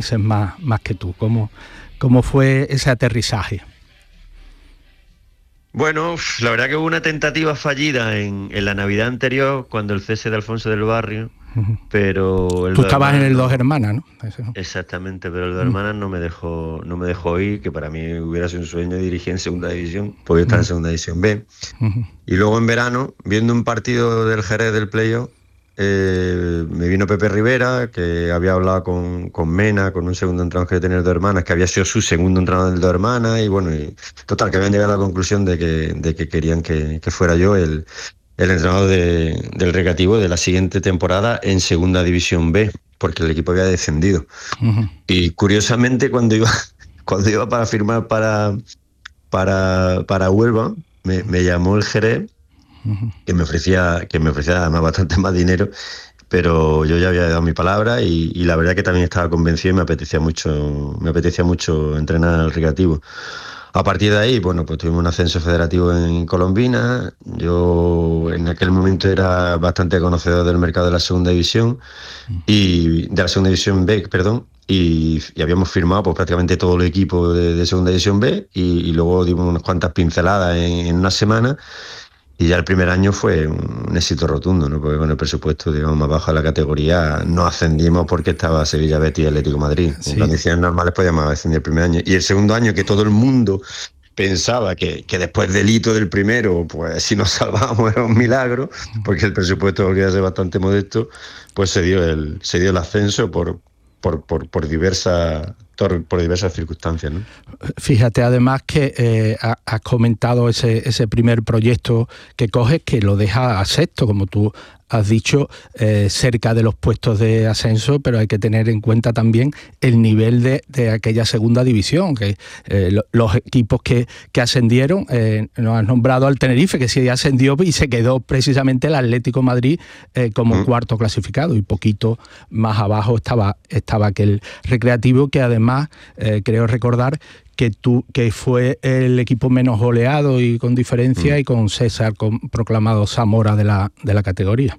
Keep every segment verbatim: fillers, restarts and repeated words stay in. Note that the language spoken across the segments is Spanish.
meses más, más que tú. ¿Cómo, cómo fue ese aterrizaje? Bueno, la verdad que hubo una tentativa fallida en, en la Navidad anterior, cuando el cese de Alfonso del Barrio, uh-huh. pero el Tú estabas en el no, Dos Hermanas, ¿no? Eso. Exactamente, pero el Dos Hermanas uh-huh. no me dejó, no me dejó ir, que para mí hubiera sido un sueño dirigir en segunda división, porque yo estaba uh-huh. en segunda división B. Uh-huh. Y luego en verano, viendo un partido del Jerez del playoff, eh, me vino Pepe Rivera, que había hablado con, con Mena, con un segundo entrenador que tenía el Dos Hermanas, que había sido su segundo entrenador del Dos Hermanas, y bueno, y total, que habían llegado a la conclusión de que, de que querían que, que fuera yo el, el entrenador de, del Recreativo de la siguiente temporada en segunda división B, porque el equipo había descendido. Uh-huh. Y curiosamente, cuando iba, cuando iba para firmar para, para, para Huelva, me, me llamó el Jerez, uh-huh. que me ofrecía, que me ofrecía además bastante más dinero, pero yo ya había dado mi palabra y, y la verdad que también estaba convencido y me apetecía mucho, me apetecía mucho entrenar al Recreativo. A partir de ahí, bueno, pues tuvimos un ascenso federativo en Colombina. Yo en aquel momento era bastante conocedor del mercado de la segunda división y de la segunda división B, perdón, y, y habíamos firmado pues prácticamente todo el equipo de, de segunda división B y, y luego dimos unas cuantas pinceladas en, en una semana. Y ya el primer año fue un éxito rotundo, ¿no? Porque con el presupuesto, digamos, más bajo de la categoría, no ascendimos porque estaba Sevilla, Betis y Atlético de Madrid. Sí. En condiciones normales podíamos ascender el primer año. Y el segundo año, que todo el mundo pensaba que, que después del hito del primero, pues si nos salvábamos era un milagro, porque el presupuesto volvía a ser bastante modesto, pues se dio el, se dio el ascenso por, por, por, por diversas... por diversas circunstancias, ¿no? Fíjate además que eh, has comentado ese, ese primer proyecto que coges, que lo deja a sexto, como tú has dicho, eh, cerca de los puestos de ascenso, pero hay que tener en cuenta también el nivel de, de aquella segunda división, que eh, lo, los equipos que, que ascendieron, eh, nos has nombrado al Tenerife, que sí ascendió y se quedó precisamente el Atlético de Madrid eh, como mm. cuarto clasificado, y poquito más abajo estaba, estaba aquel Recreativo, que además eh, creo recordar que tú que fue el equipo menos goleado y con diferencia, mm. y con César con, proclamado Zamora de la, de la categoría.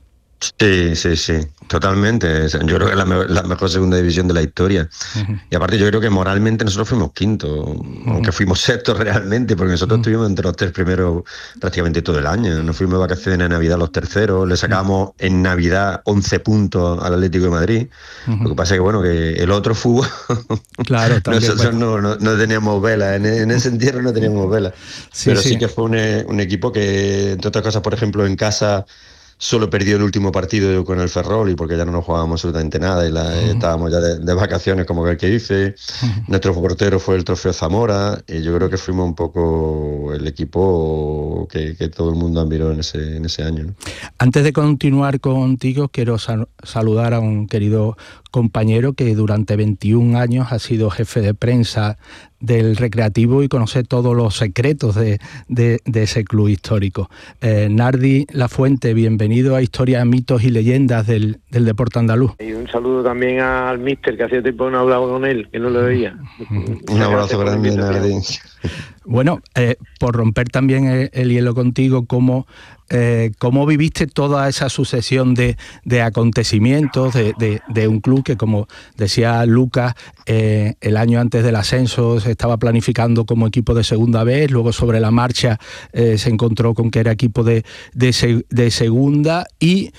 Sí, sí, sí, totalmente. Yo creo que es la, me- la mejor segunda división de la historia. Uh-huh. Y aparte yo creo que moralmente nosotros fuimos quinto, uh-huh. aunque fuimos sexto realmente, porque nosotros uh-huh. estuvimos entre los tres primeros prácticamente todo el año. Nos fuimos de vacaciones en Navidad los terceros, le sacábamos uh-huh. en Navidad once puntos al Atlético de Madrid. Uh-huh. Lo que pasa es que bueno, que el otro fútbol, claro, también, nosotros bueno. no, no, no teníamos vela, en, en ese entierro no teníamos vela. Sí, Pero sí, sí que fue un, un equipo que, entre otras cosas, por ejemplo, en casa solo perdió el último partido con el Ferrol, y porque ya no nos jugábamos absolutamente nada y la, uh-huh. estábamos ya de, de vacaciones, como que el que hice. Uh-huh. Nuestro portero fue el Trofeo Zamora, y yo creo que fuimos un poco el equipo que, que todo el mundo admiró en ese, en ese año, ¿no? Antes de continuar contigo, quiero sal- saludar a un querido compañero que durante veintiún años ha sido jefe de prensa del Recreativo y conoce todos los secretos de, de, de ese club histórico. Eh, Nardi Lafuente, bienvenido a Historias, Mitos y Leyendas del, del deporte andaluz. Y un saludo también al míster, que hacía tiempo que no hablaba con él, que no lo veía. Un abrazo grande, Nardi. Bueno, eh, por romper también el, el hielo contigo, ¿cómo, eh, cómo viviste toda esa sucesión de, de acontecimientos de, de, de un club que, como decía Lucas, eh, el año antes del ascenso se estaba planificando como equipo de segunda vez, luego sobre la marcha eh, se encontró con que era equipo de, de, se, de segunda y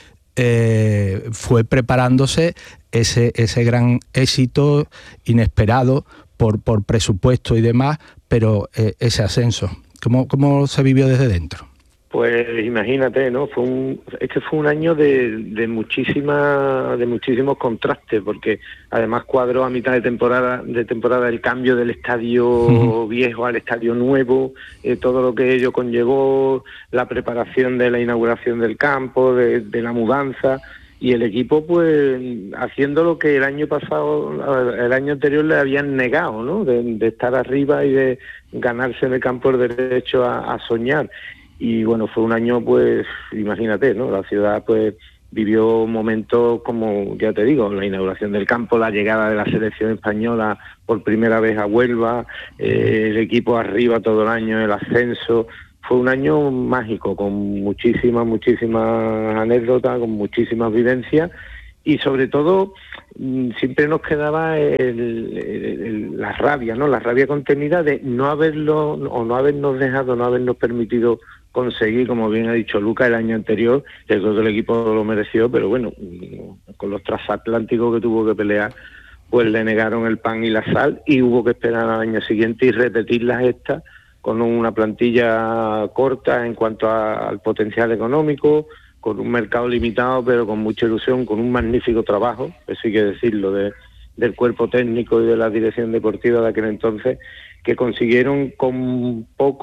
eh, fue preparándose ese, ese gran éxito inesperado por, por presupuesto y demás, pero eh, ese ascenso, ¿cómo, cómo se vivió desde dentro? Pues imagínate, ¿no? Fue un, este fue un año de, de muchísima, de muchísimos contrastes, porque además cuadró a mitad de temporada, de temporada el cambio del estadio uh-huh. viejo al estadio nuevo, eh, todo lo que ello conllevó, la preparación de la inauguración del campo, de, de la mudanza. Y el equipo, pues, haciendo lo que el año pasado, el año anterior le habían negado, ¿no? De, de estar arriba y de ganarse en el campo el derecho a, a soñar. Y bueno, fue un año, pues, imagínate, ¿no? La ciudad, pues, vivió momentos como, ya te digo, la inauguración del campo, la llegada de la selección española por primera vez a Huelva, eh, el equipo arriba todo el año, el ascenso. Fue un año mágico, con muchísimas, muchísimas anécdotas, con muchísimas vivencias, y sobre todo siempre nos quedaba el, el, el, la rabia, ¿no? La rabia contenida de no haberlo o no habernos dejado, no habernos permitido conseguir, como bien ha dicho Lucas, el año anterior. Yo creo que el equipo lo mereció, pero bueno, con los transatlánticos que tuvo que pelear, pues le negaron el pan y la sal y hubo que esperar al año siguiente y repetir las estas con una plantilla corta en cuanto a, al potencial económico, con un mercado limitado, pero con mucha ilusión, con un magnífico trabajo, eso hay que decirlo, de, del cuerpo técnico y de la dirección deportiva de aquel entonces, que consiguieron con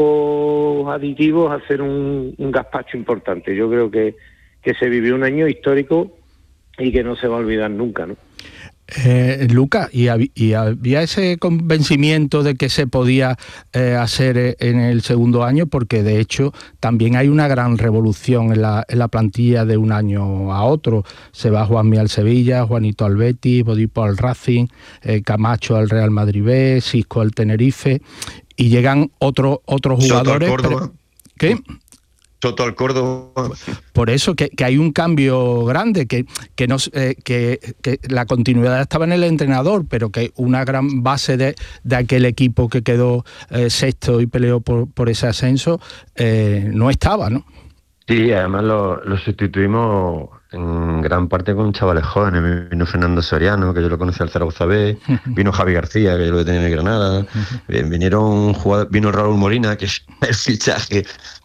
pocos aditivos hacer un, un gazpacho importante. Yo creo que, que se vivió un año histórico y que no se va a olvidar nunca, ¿no? Eh, Lucas, ¿y, hab- ¿y había ese convencimiento de que se podía eh, hacer en el segundo año? Porque de hecho también hay una gran revolución en la, en la plantilla de un año a otro. Se va Juanmi al Sevilla, Juanito al Betis, Bodipo al Racing, eh, Camacho al Real Madrid B, Cisco al Tenerife, y llegan otros otros jugadores. Soto al Córdoba. Pero, ¿qué? Soto al Córdoba. Por eso que, que hay un cambio grande, que, que, no, eh, que, que la continuidad estaba en el entrenador, pero que una gran base de, de aquel equipo que quedó eh, sexto y peleó por, por ese ascenso eh, no estaba, ¿no? Sí, además lo, lo sustituimos en gran parte con chavales jóvenes. Vino Fernando Soriano, que yo lo conocí al Zaragoza B, vino Javi García, que yo lo tenía en Granada, vinieron jugadores, vino Raúl Molina, que es el fichaje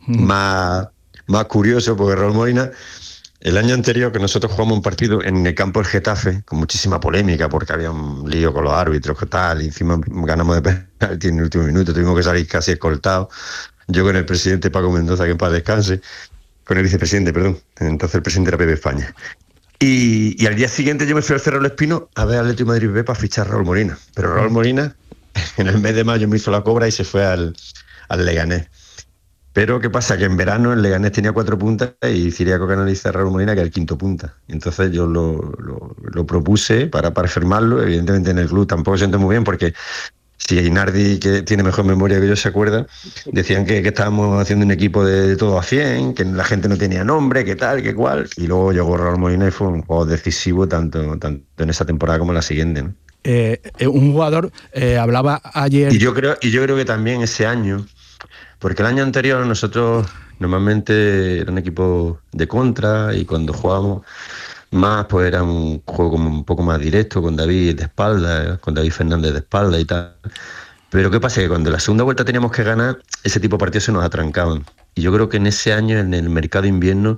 más, más curioso, porque Raúl Molina, el año anterior que nosotros jugamos un partido en el campo del Getafe, con muchísima polémica, porque había un lío con los árbitros, que tal, y encima ganamos de penalti en el último minuto, tuvimos que salir casi escoltados, yo con el presidente Paco Mendoza, que en paz descanse, con el vicepresidente, perdón, entonces el presidente era Pepe España. Y, y al día siguiente yo me fui al Cerro del Espino a ver al Atlético de Madrid B para fichar a Raúl Molina. Pero Raúl Molina en el mes de mayo me hizo la cobra y se fue al, al Leganés. Pero ¿qué pasa? Que en verano el Leganés tenía cuatro puntas y Ciriaco canaliza a Raúl Molina, que era el quinto punta. Entonces yo lo, lo, lo propuse para, para firmarlo. Evidentemente en el club tampoco se siente muy bien porque si Inardi, que tiene mejor memoria que yo, se acuerda, decían que, que estábamos haciendo un equipo de todo a cien, que la gente no tenía nombre, que tal, que cual. Y luego llegó Raúl Molina y fue un juego decisivo tanto, tanto en esa temporada como en la siguiente, ¿no? Eh, un jugador, eh, hablaba ayer... Y yo creo, y yo creo que también ese año, porque el año anterior nosotros normalmente era un equipo de contra y cuando jugábamos más, pues era un juego como un poco más directo, con David de espalda, con David Fernández de espalda y tal. Pero ¿qué pasa? Que cuando la segunda vuelta teníamos que ganar, ese tipo de partidos se nos atrancaban. Y yo creo que en ese año, en el mercado invierno,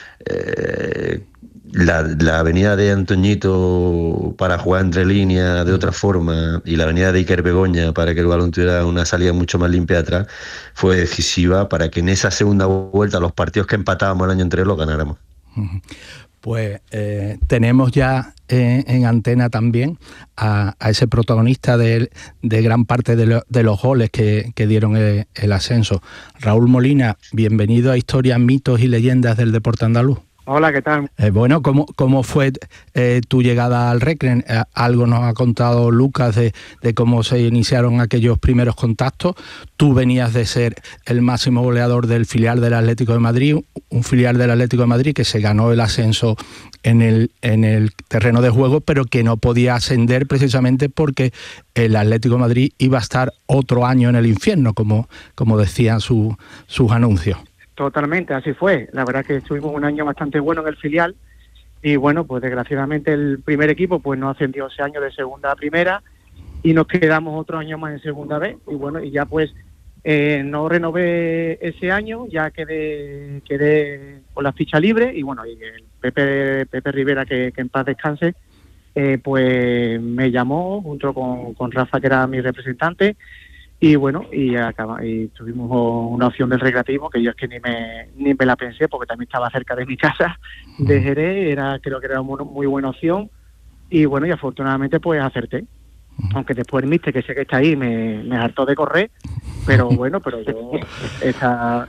eh, la, la avenida de Antoñito para jugar entre líneas de otra forma y la avenida de Iker Begoña para que el balón tuviera una salida mucho más limpia atrás, fue decisiva para que en esa segunda vuelta los partidos que empatábamos el año anterior los ganáramos. Uh-huh. Pues eh, tenemos ya eh, en antena también a, a ese protagonista de, de gran parte de, lo, de los goles que, que dieron el, el ascenso. Raúl Molina, bienvenido a Historias, Mitos y Leyendas del Deporte Andaluz. Hola, ¿qué tal? Eh, bueno, ¿cómo, cómo fue eh, tu llegada al Recren? Eh, algo nos ha contado Lucas de, de cómo se iniciaron aquellos primeros contactos. Tú venías de ser el máximo goleador del filial del Atlético de Madrid, un filial del Atlético de Madrid que se ganó el ascenso en el, en el terreno de juego, pero que no podía ascender precisamente porque el Atlético de Madrid iba a estar otro año en el infierno, como, como decían su, sus anuncios. Totalmente, así fue. La verdad que estuvimos un año bastante bueno en el filial y bueno, pues desgraciadamente el primer equipo pues no ascendió ese año de segunda a primera y nos quedamos otro año más en segunda B y bueno, y ya pues eh, no renové ese año, ya quedé quedé con la ficha libre y bueno, y el Pepe, Pepe Rivera, que, que en paz descanse, eh, pues me llamó junto con, con Rafa, que era mi representante. Y bueno, y acaba, y tuvimos una opción del Recreativo que yo es que ni me ni me la pensé porque también estaba cerca de mi casa de Jerez, era creo que era una muy buena opción y bueno, y afortunadamente pues acerté. Aunque después el míster, que sé que está ahí, me, me hartó de correr, pero bueno, pero yo esta,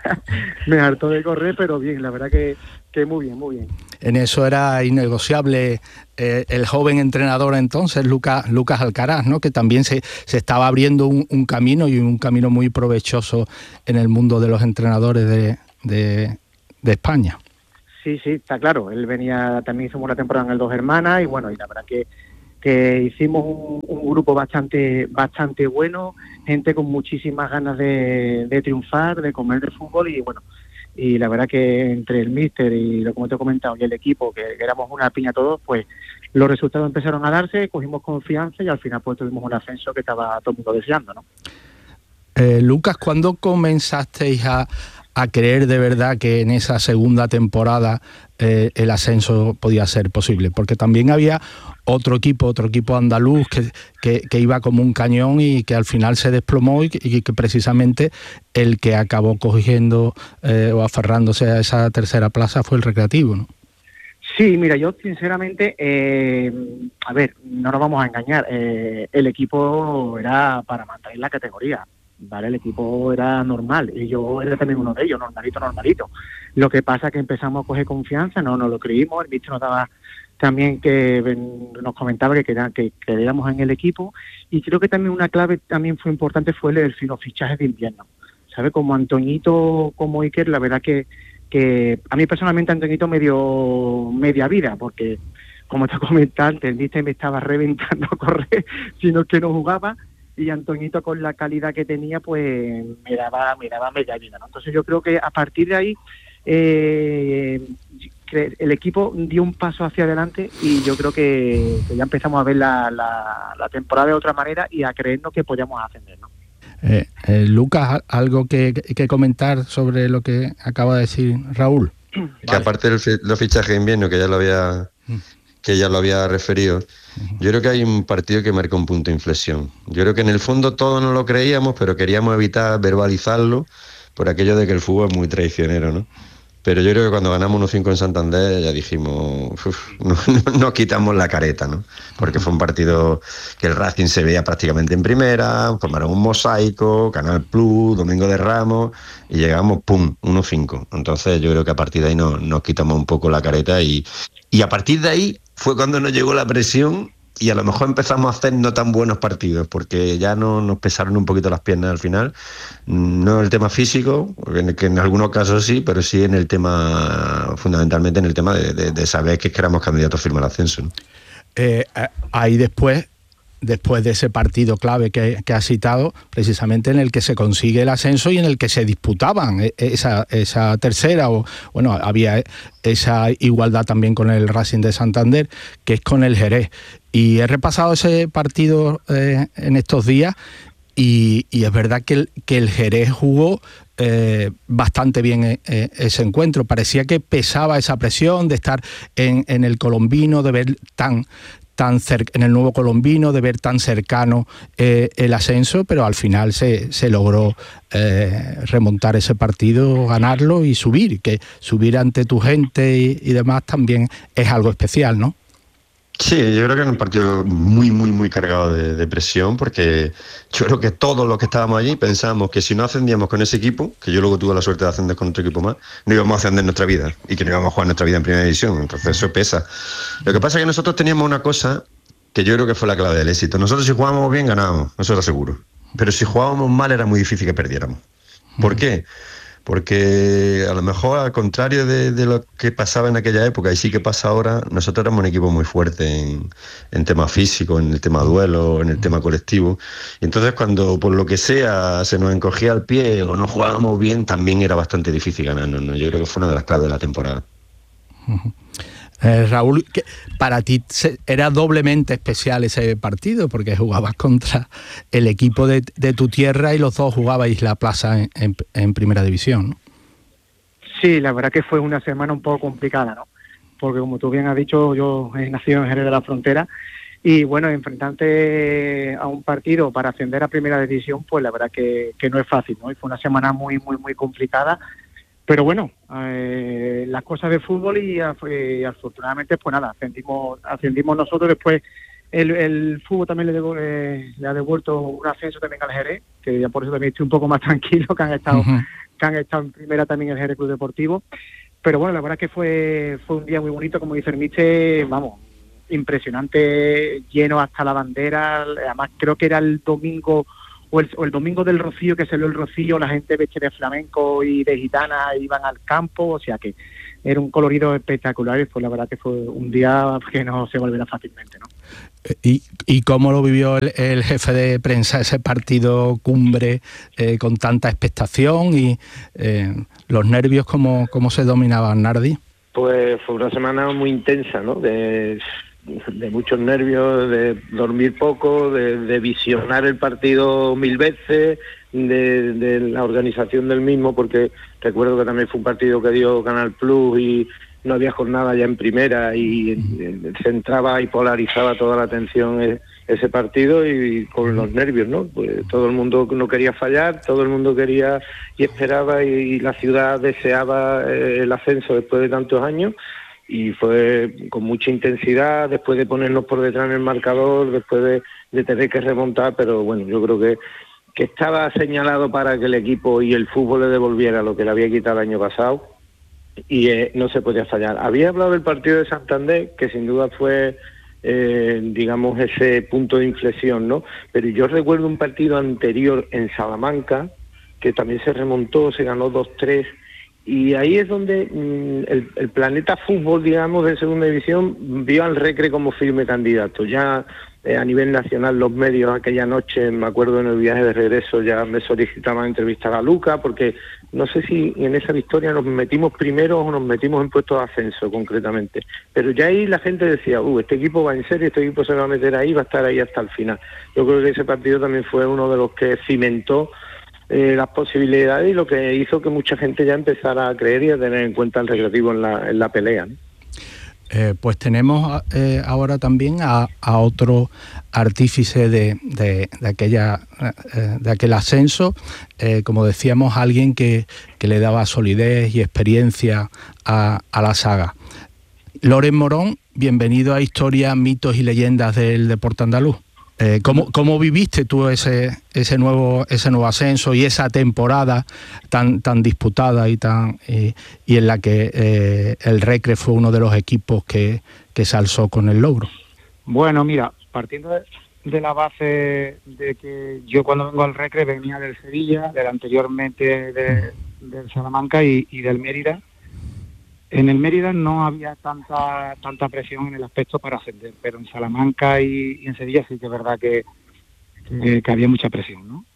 me hartó de correr, pero bien, la verdad que, que muy bien, muy bien. En eso era innegociable eh, el joven entrenador entonces, Lucas, Lucas Alcaraz, ¿no? Que también se, se estaba abriendo un, un camino y un camino muy provechoso en el mundo de los entrenadores de, de, de España. Sí, sí, está claro. Él venía, también hicimos una temporada en el Dos Hermanas y bueno, y la verdad que, que hicimos un, un grupo bastante bastante bueno, gente con muchísimas ganas de, de triunfar, de comer de fútbol y bueno, y la verdad que entre el míster y lo como te he comentado y el equipo, que, que éramos una piña todos, pues los resultados empezaron a darse, cogimos confianza y al final pues tuvimos un ascenso que estaba todo el mundo deseando, ¿no? Eh, Lucas, ¿cuándo comenzasteis a, a creer de verdad que en esa segunda temporada eh, el ascenso podía ser posible? Porque también había otro equipo, otro equipo andaluz que, que, que iba como un cañón y que al final se desplomó y que, y que precisamente el que acabó cogiendo eh, o aferrándose a esa tercera plaza fue el Recreativo, ¿no? Sí, mira, yo sinceramente, eh, a ver, no nos vamos a engañar, eh, el equipo era para mantener la categoría, ¿vale? El equipo era normal y yo era también uno de ellos, normalito, normalito. Lo que pasa es que empezamos a coger confianza, no nos lo creímos, el míster nos daba también que nos comentaba que, queda, que queríamos en el equipo y creo que también una clave también fue importante fue el, el los fichajes de invierno, ¿sabes? Como Antoñito, como Iker, la verdad que que a mí personalmente Antoñito me dio media vida, porque como te comentaba antes, el míster me estaba reventando a correr, sino que no jugaba, y Antoñito con la calidad que tenía, pues me daba, me daba media vida, ¿no? Entonces yo creo que a partir de ahí eh, el equipo dio un paso hacia adelante y yo creo que, que ya empezamos a ver la, la, la temporada de otra manera y a creernos que podíamos ascender, ¿no? Eh, eh, Lucas, ¿algo que, que comentar sobre lo que acaba de decir Raúl? Que vale. Aparte de los fichajes de invierno, que ya lo había que ya lo había referido, yo creo que hay un partido que marca un punto de inflexión. Yo creo que en el fondo todos no lo creíamos, pero queríamos evitar verbalizarlo por aquello de que el fútbol es muy traicionero, ¿no? Pero yo creo que cuando ganamos uno cinco en Santander ya dijimos, uf, no, no, no quitamos la careta, ¿no? Porque fue un partido que el Racing se veía prácticamente en primera, formaron un mosaico, Canal Plus, Domingo de Ramos, y llegamos, pum, uno cinco. Entonces yo creo que a partir de ahí nos, nos quitamos un poco la careta y, y a partir de ahí fue cuando nos llegó la presión y a lo mejor empezamos a hacer no tan buenos partidos, porque ya no, nos pesaron un poquito las piernas al final. No en el tema físico, que en algunos casos sí, pero sí en el tema, fundamentalmente en el tema de, de, de saber que éramos candidatos a firmar el ascenso, ¿no? Eh, ahí después, después de ese partido clave que, que has citado, precisamente en el que se consigue el ascenso y en el que se disputaban esa, esa tercera, o bueno, había esa igualdad también con el Racing de Santander, que es con el Jerez. Y he repasado ese partido eh, en estos días y, y es verdad que el, que el Jerez jugó eh, bastante bien eh, ese encuentro. Parecía que pesaba esa presión de estar en, en el Colombino, de ver tan... tan cerca, en el nuevo Colombino, de ver tan cercano eh, el ascenso, pero al final se, se logró eh, remontar ese partido, ganarlo y subir, que subir ante tu gente y, y demás también es algo especial, ¿no? Sí, yo creo que era un partido muy, muy, muy cargado de, de presión, porque yo creo que todos los que estábamos allí pensábamos que si no ascendíamos con ese equipo, que yo luego tuve la suerte de ascender con otro equipo más, no íbamos a ascender en nuestra vida y que no íbamos a jugar nuestra vida en primera división. Entonces eso pesa. Lo que pasa es que nosotros teníamos una cosa que yo creo que fue la clave del éxito. Nosotros si jugábamos bien ganábamos, eso era seguro. Pero si jugábamos mal era muy difícil que perdiéramos. ¿Por qué? Porque a lo mejor, al contrario de, de lo que pasaba en aquella época, y sí que pasa ahora, nosotros éramos un equipo muy fuerte en, en tema físico, en el tema duelo, en el tema colectivo. Y entonces cuando por lo que sea se nos encogía el pie o no jugábamos bien, también era bastante difícil ganarnos, ¿no? Yo creo que fue una de las claves de la temporada. Uh-huh. Eh, Raúl, que para ti era doblemente especial ese partido porque jugabas contra el equipo de, de tu tierra y los dos jugabais la plaza en, en, en primera división, ¿no? Sí, la verdad que fue una semana un poco complicada, ¿no? Porque como tú bien has dicho, yo he nacido en Jerez de la Frontera y bueno, enfrentarte a un partido para ascender a primera división, pues la verdad que, que no es fácil, ¿no? Y fue una semana muy, muy, muy complicada. Pero bueno, eh, las cosas de fútbol y, y afortunadamente pues nada, ascendimos, ascendimos nosotros. Después el, el fútbol también le, devo, eh, le ha devuelto un ascenso también al Jerez, que ya por eso también estoy un poco más tranquilo, que han estado, uh-huh. que han estado en primera también el Jerez Club Deportivo. Pero bueno, la verdad que fue, fue un día muy bonito, como dice el míster, vamos, impresionante, lleno hasta la bandera. Además creo que era el domingo o el, o el domingo del Rocío, que salió el Rocío, la gente vestida de flamenco y de gitana iban al campo, o sea que era un colorido espectacular y pues la verdad que fue un día que no se volverá fácilmente, ¿no? ¿Y, y cómo lo vivió el, el jefe de prensa ese partido cumbre eh, con tanta expectación y eh, los nervios, cómo, cómo se dominaban, Nardi? Pues fue una semana muy intensa, ¿no? De, de muchos nervios, de dormir poco, de, de visionar el partido mil veces, de, de la organización del mismo, porque recuerdo que también fue un partido que dio Canal Plus y no había jornada ya en primera y centraba y polarizaba toda la atención ese partido y con los nervios, ¿no? Pues todo el mundo no quería fallar, todo el mundo quería y esperaba y la ciudad deseaba el ascenso después de tantos años y fue con mucha intensidad, después de ponernos por detrás en el marcador, después de, de tener que remontar, pero bueno, yo creo que, que estaba señalado para que el equipo y el fútbol le devolviera lo que le había quitado el año pasado y eh, no se podía fallar. Había hablado del partido de Santander, que sin duda fue, eh, digamos, ese punto de inflexión, ¿no? Pero yo recuerdo un partido anterior en Salamanca, que también se remontó, se ganó dos tres, y ahí es donde mmm, el, el planeta fútbol, digamos, de segunda división, vio al Recre como firme candidato. Ya eh, a nivel nacional los medios aquella noche, me acuerdo en el viaje de regreso, ya me solicitaban entrevistar a Luca, porque no sé si en esa victoria nos metimos primero o nos metimos en puestos de ascenso concretamente, pero ya ahí la gente decía, uh, este equipo va en serio, este equipo se va a meter ahí, va a estar ahí hasta el final. Yo creo que ese partido también fue uno de los que cimentó eh, las posibilidades y lo que hizo que mucha gente ya empezara a creer y a tener en cuenta el Recreativo en la, en la pelea, ¿no? Eh, pues tenemos eh, ahora también a, a otro artífice de, de, de, aquella, eh, de aquel ascenso, eh, como decíamos, alguien que, que le daba solidez y experiencia a, a la saga. Loren Morón, bienvenido a Historia, Mitos y Leyendas del Deporte Andaluz. Eh, ¿cómo, ¿Cómo viviste tú ese ese nuevo ese nuevo ascenso y esa temporada tan tan disputada y tan y, y en la que eh, el Recre fue uno de los equipos que, que se alzó con el logro? Bueno, mira, partiendo de, de la base de que yo cuando vengo al Recre venía del Sevilla, del anteriormente de, del Salamanca y, y del Mérida. En el Mérida no había tanta tanta presión en el aspecto para ascender, pero en Salamanca y, y en Sevilla sí que es verdad que, que, que había mucha presión, ¿no?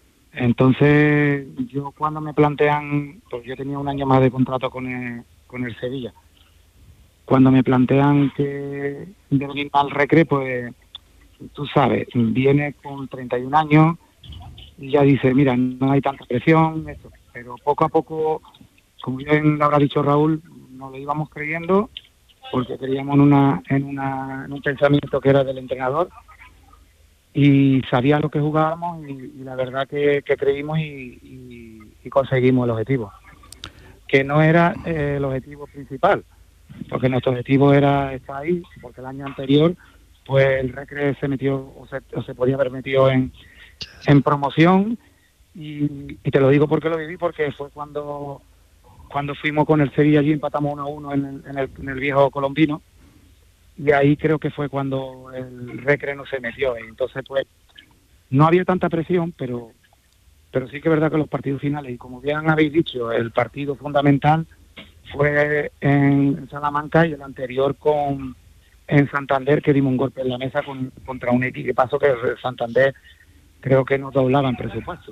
Entonces, yo cuando me plantean, pues yo tenía un año más de contrato con el, con el Sevilla, cuando me plantean que de venir al Recre, pues tú sabes, viene con treinta y un años y ya dice, mira, no hay tanta presión, esto, pero poco a poco, como bien habrá dicho Raúl, nos lo íbamos creyendo porque creíamos en una en una en un pensamiento que era del entrenador y sabía lo que jugábamos y, y la verdad que, que creímos y, y, y conseguimos el objetivo, que no era eh, el objetivo principal, porque nuestro objetivo era estar ahí, porque el año anterior pues el Recre se metió o se, o se podía haber metido en, en promoción y, y te lo digo porque lo viví, porque fue cuando cuando fuimos con el Sevilla allí, empatamos uno a uno en el, en, el, en el viejo colombino, y ahí creo que fue cuando el Recre no se metió, y entonces pues no había tanta presión, pero pero sí que es verdad que los partidos finales, y como bien habéis dicho, el partido fundamental fue en Salamanca y el anterior con en Santander, que dimos un golpe en la mesa con, contra un equipo que pasó que el Santander creo que no doblaba en presupuesto.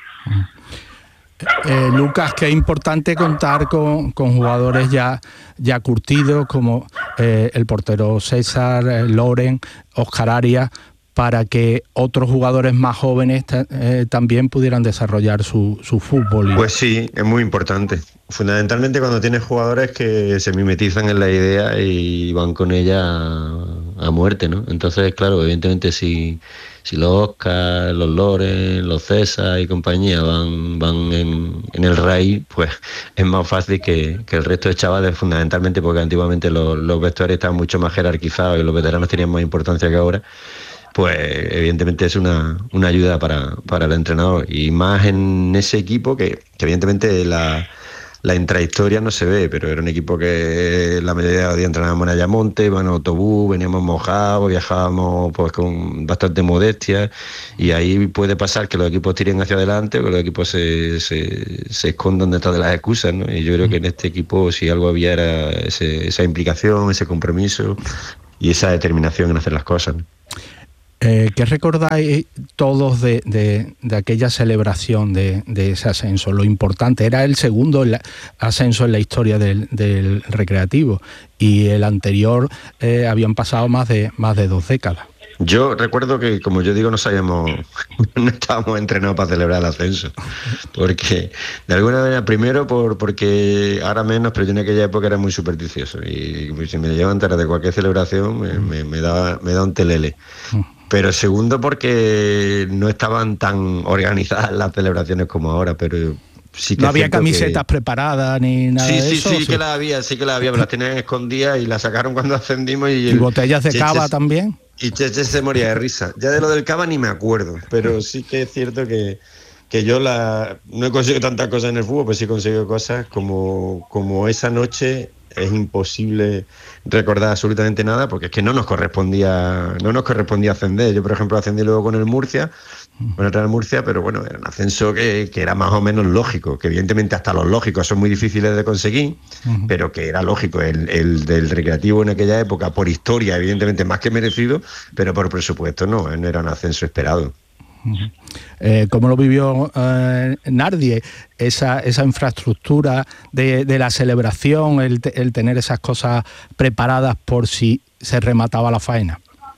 Eh, Lucas, que es importante contar con, con jugadores ya, ya curtidos como eh, el portero César, eh, Loren, Óscar Arias, para que otros jugadores más jóvenes eh, también pudieran desarrollar su, su fútbol. Pues sí, es muy importante. Fundamentalmente cuando tienes jugadores que se mimetizan en la idea y van con ella a, a muerte, ¿no? Entonces, claro, evidentemente si... Si los Oscar, los Loren, los César y compañía van van en, en el raíz, pues es más fácil que, que el resto de chavales, fundamentalmente porque antiguamente los, los vestuarios estaban mucho más jerarquizados y los veteranos tenían más importancia que ahora, pues evidentemente es una, una ayuda para, para el entrenador. Y más en ese equipo que, que evidentemente la, la intrahistoria no se ve, pero era un equipo que la mayoría de los días entrenábamos en Ayamonte, iban en autobús, veníamos mojados, viajábamos pues con bastante modestia, y ahí puede pasar que los equipos tiren hacia adelante o que los equipos se, se, se escondan detrás de las excusas, ¿no? Y yo creo que en este equipo si algo había era ese, esa implicación, ese compromiso y esa determinación en hacer las cosas, ¿no? Eh, ¿Qué recordáis todos de, de, de aquella celebración de, de ese ascenso? Lo importante, era el segundo ascenso en la historia del, del Recreativo, y el anterior eh, habían pasado más de, más de dos décadas. Yo recuerdo que, como yo digo, no sabíamos, no estábamos entrenados para celebrar el ascenso, porque de alguna manera, primero por porque ahora menos, pero yo en aquella época era muy supersticioso, y si me llevan tarde de cualquier celebración me, me, me, da, me da un telele. Pero segundo porque no estaban tan organizadas las celebraciones como ahora, pero sí que no había camisetas que... preparadas ni nada sí, de sí, eso. Sí, sí, sí que las había, sí que las había, pero las tenían escondidas y las sacaron cuando ascendimos. Y, ¿Y el... botellas de Cheche, cava también? Y Cheche se moría de risa. Ya de lo del cava ni me acuerdo, pero sí que es cierto que, que yo la no he conseguido tantas cosas en el fútbol, pero sí he conseguido cosas como, como esa noche. Es imposible recordar absolutamente nada porque es que no nos correspondía no nos correspondía ascender. Yo, por ejemplo, ascendí luego con el Murcia, con el Real Murcia, pero bueno, era un ascenso que, que era más o menos lógico, que evidentemente hasta los lógicos son muy difíciles de conseguir, uh-huh. pero que era lógico. El, el del Recreativo en aquella época, por historia, evidentemente más que merecido, pero por presupuesto no, no era un ascenso esperado. Uh-huh. Eh, ¿Cómo lo vivió eh, Nardie? Esa, esa infraestructura de, de la celebración, el, el tener esas cosas preparadas por si se remataba la faena.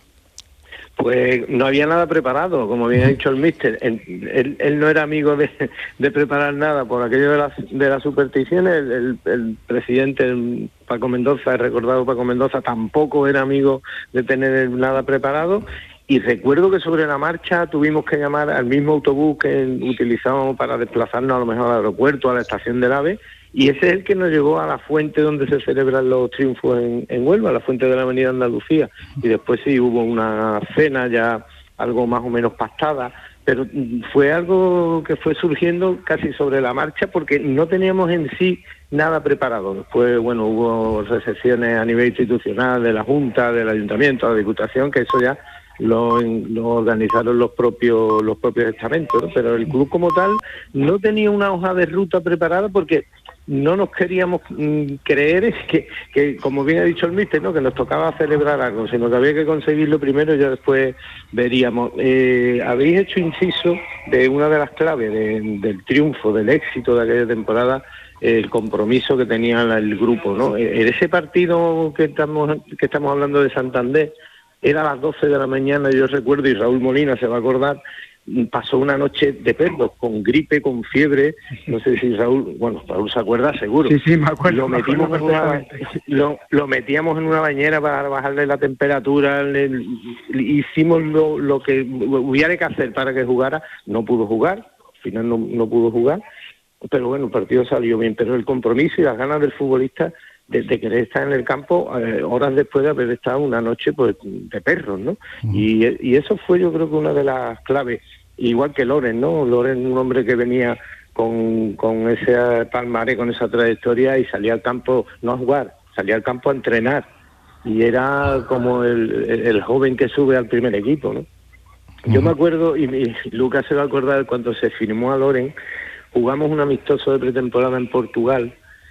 Pues no había nada preparado, como bien ha dicho el míster. Él, él, él no era amigo de, de preparar nada por aquello de las, de las supersticiones. El, el, el presidente el Paco Mendoza, el recordado Paco Mendoza, tampoco era amigo de tener nada preparado. Y recuerdo que sobre la marcha tuvimos que llamar al mismo autobús que utilizábamos para desplazarnos a lo mejor al aeropuerto, a la estación del AVE, y ese es el que nos llevó a la fuente donde se celebran los triunfos en, en Huelva, la fuente de la Avenida Andalucía. Y después sí hubo una cena ya algo más o menos pactada, pero fue algo que fue surgiendo casi sobre la marcha porque no teníamos en sí nada preparado. Después, bueno, hubo recepciones a nivel institucional de la Junta, del Ayuntamiento, de la Diputación, que eso ya Lo, lo organizaron los propios los propios estamentos, ¿no? Pero el club como tal no tenía una hoja de ruta preparada porque no nos queríamos mm, creer que, que, como bien ha dicho el míster, ¿no? Que nos tocaba celebrar algo, sino que había que conseguirlo primero y ya después veríamos. Eh, habéis hecho inciso de una de las claves de, del triunfo, del éxito de aquella temporada, el compromiso que tenía el grupo, ¿no? En ese partido que estamos que estamos hablando de Santander, era a las doce de la mañana, yo recuerdo, y Raúl Molina se va a acordar, pasó una noche de perros, con gripe, con fiebre, no sé si Raúl, bueno, Raúl se acuerda seguro. Sí, sí, me acuerdo. Lo metimos en una, lo, lo metíamos en una bañera para bajarle la temperatura, le, le, hicimos lo, lo que hubiera que hacer para que jugara, no pudo jugar, al final no, no pudo jugar, pero bueno, el partido salió bien, pero el compromiso y las ganas del futbolista de, de querer estar en el campo eh, horas después de haber estado una noche pues de perros, ¿no? Uh-huh. Y, y eso fue, yo creo que una de las claves, igual que Loren, ¿no? Loren, un hombre que venía con, con ese palmarés, con esa trayectoria, y salía al campo no a jugar, salía al campo a entrenar, y era como el, el, el joven que sube al primer equipo, ¿no? Uh-huh. Yo me acuerdo, y, y Lucas se va a acordar, cuando se firmó a Loren, jugamos un amistoso de pretemporada en Portugal,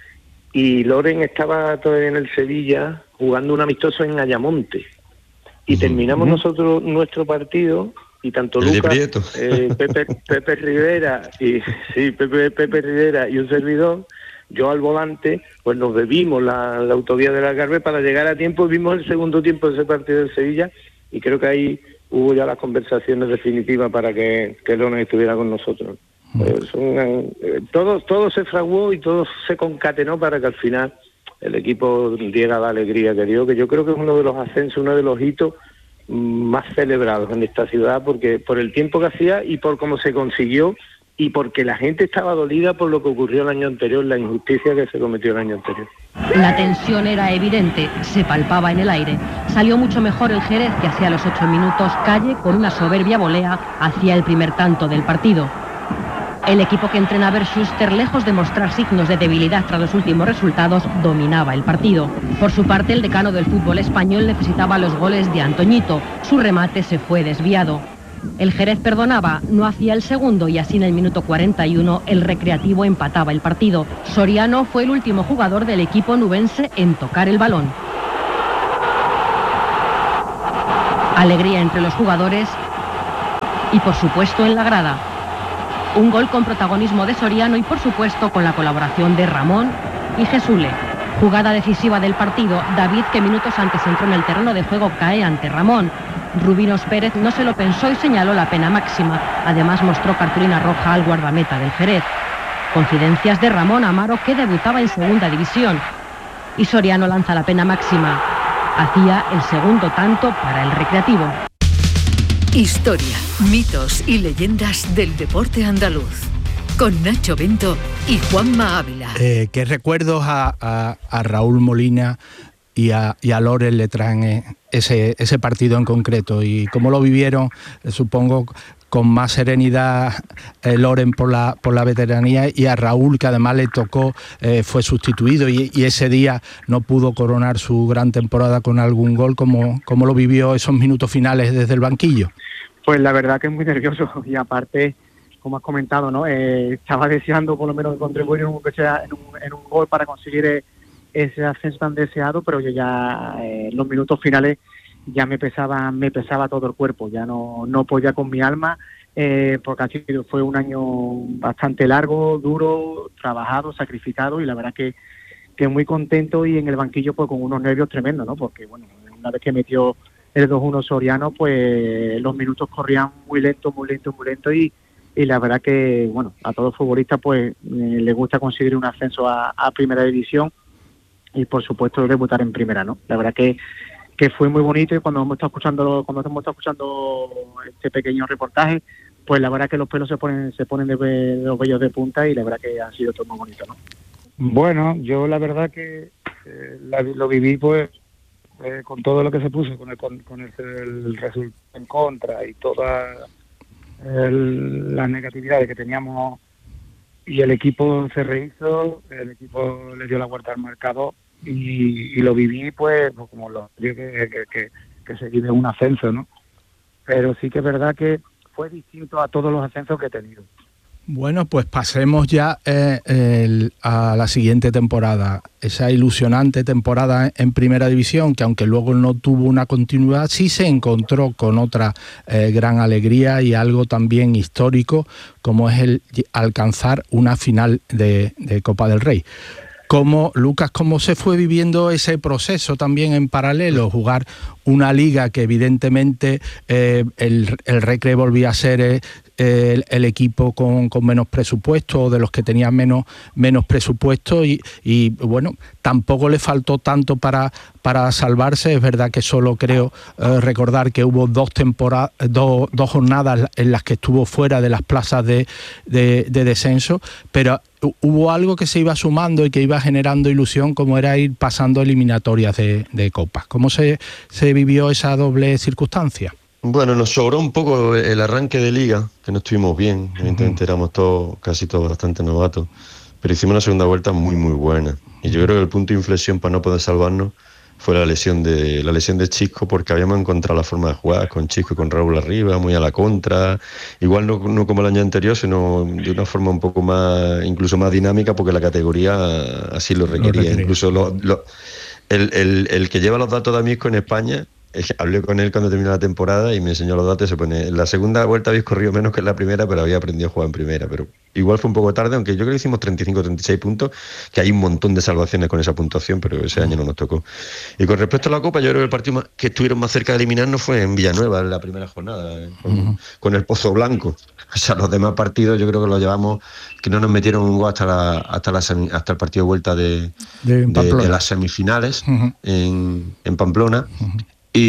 y Loren estaba todavía en el Sevilla jugando un amistoso en Ayamonte. Y terminamos uh-huh. nosotros nuestro partido, y tanto el Lucas, eh, Pepe, Pepe Rivera, y sí, Pepe, Pepe Rivera y un servidor, yo al volante, pues nos bebimos la, la autovía del Algarve para llegar a tiempo. Vimos el segundo tiempo de ese partido del Sevilla, y creo que ahí hubo ya las conversaciones definitivas para que, que Loren estuviera con nosotros. Eh, son, eh, todo, todo se fraguó y todo se concatenó para que al final el equipo diera la alegría que dio, que yo creo que es uno de los ascensos, uno de los hitos más celebrados en esta ciudad, porque por el tiempo que hacía y por cómo se consiguió, y porque la gente estaba dolida por lo que ocurrió el año anterior, la injusticia que se cometió el año anterior. La tensión era evidente, se palpaba en el aire. Salió mucho mejor el Jerez, que hacía los ocho minutos Calle, con una soberbia volea, hacía el primer tanto del partido. El equipo que entrena Bert Schuster, lejos de mostrar signos de debilidad tras los últimos resultados, dominaba el partido. Por su parte, el decano del fútbol español necesitaba los goles de Antoñito. Su remate se fue desviado. El Jerez perdonaba, no hacía el segundo y así en el minuto cuarenta y uno el Recreativo empataba el partido. Soriano fue el último jugador del equipo nubense en tocar el balón. Alegría entre los jugadores y por supuesto en la grada. Un gol con protagonismo de Soriano y por supuesto con la colaboración de Ramón y Jesule. Jugada decisiva del partido, David, que minutos antes entró en el terreno de juego, cae ante Ramón. Rubinos Pérez no se lo pensó y señaló la pena máxima. Además mostró cartulina roja al guardameta del Jerez. Confidencias de Ramón Amaro, que debutaba en segunda división. Y Soriano lanza la pena máxima. Hacía el segundo tanto para el Recreativo. Historia, mitos y leyendas del deporte andaluz. Con Nacho Bento y Juanma Ávila. Eh, ¿Qué recuerdos a, a, a Raúl Molina y a, y a Loren le traen eh, ese, ese partido en concreto? ¿Y cómo lo vivieron? Eh, supongo con más serenidad eh, Loren por la, por la veteranía, y a Raúl, que además le tocó, eh, fue sustituido y, y ese día no pudo coronar su gran temporada con algún gol. ¿Cómo, cómo lo vivió esos minutos finales desde el banquillo? Pues la verdad que es muy nervioso y aparte, como has comentado, ¿no? Eh, estaba deseando por lo menos contribuir en un, en un, en un gol para conseguir eh, ese ascenso tan deseado, pero yo ya en eh, los minutos finales ya me pesaba me pesaba todo el cuerpo, ya no no podía con mi alma, eh, porque ha sido, fue un año bastante largo, duro, trabajado, sacrificado, y la verdad que, que muy contento, y en el banquillo pues con unos nervios tremendos, ¿no? Porque bueno, una vez que metió el dos uno Soriano, pues los minutos corrían muy lento, muy lento, muy lento, y, y la verdad que, bueno, a todo futbolista pues eh, le gusta conseguir un ascenso a, a Primera División y por supuesto debutar en Primera, ¿no? La verdad que que fue muy bonito, y cuando hemos estado escuchando cuando hemos estado escuchando este pequeño reportaje, pues la verdad que los pelos se ponen se ponen de, de los vellos de punta, y la verdad que ha sido todo muy bonito, ¿no? Bueno, yo la verdad que eh, la, lo viví pues eh, con todo lo que se puso, con el, con, con el, el resultado en contra y todas las negatividades que teníamos, y el equipo se rehizo, el equipo le dio la vuelta al marcador. Y, y lo viví pues como lo que, que, que, que se vive un ascenso, ¿no? Pero sí que es verdad que fue distinto a todos los ascensos que he tenido. Bueno, pues pasemos ya eh, el, a la siguiente temporada, esa ilusionante temporada en Primera División, que aunque luego no tuvo una continuidad, sí se encontró con otra eh, gran alegría y algo también histórico, como es el alcanzar una final de, de Copa del Rey. ¿Cómo, Lucas, cómo se fue viviendo ese proceso también en paralelo? Jugar una liga que evidentemente eh, el, el Recre volvía a ser eh, el, el equipo con, con menos presupuesto, o de los que tenían menos, menos presupuesto, y, y bueno, tampoco le faltó tanto para, para salvarse. Es verdad que solo creo eh, recordar que hubo dos, temporadas, dos, dos jornadas en las que estuvo fuera de las plazas de, de, de descenso, pero hubo algo que se iba sumando y que iba generando ilusión, como era ir pasando eliminatorias de, de copas. ¿Cómo se, se vivió esa doble circunstancia? Bueno, nos sobró un poco el arranque de liga, que no estuvimos bien. Evidentemente uh-huh. éramos todos, casi todos bastante novatos, pero hicimos una segunda vuelta muy muy buena. Y yo creo que el punto de inflexión para no poder salvarnos fue la lesión de la lesión de Chisco, porque habíamos encontrado la forma de jugar con Chisco y con Raúl arriba, muy a la contra, igual no, no como el año anterior, sino de una forma un poco más, incluso más dinámica, porque la categoría así lo requería. Lo requería. Incluso lo, lo, el, el, el que lleva los datos de Amisco en España, hablé con él cuando terminó la temporada y me enseñó los datos. Se pone, en la segunda vuelta habéis corrido menos que en la primera, pero había aprendido a jugar en primera. Pero igual fue un poco tarde, aunque yo creo que hicimos treinta y cinco treinta y seis puntos, que hay un montón de salvaciones con esa puntuación, pero ese año no nos tocó. Y con respecto a la Copa, yo creo que el partido más, que estuvieron más cerca de eliminarnos fue en Villanueva, en la primera jornada, ¿eh? con, uh-huh. con el Pozo Blanco. O sea, los demás partidos yo creo que los llevamos, que no nos metieron un gol hasta la, hasta la semi, hasta el partido de vuelta de, de, de, de las semifinales uh-huh. en, en Pamplona. Uh-huh.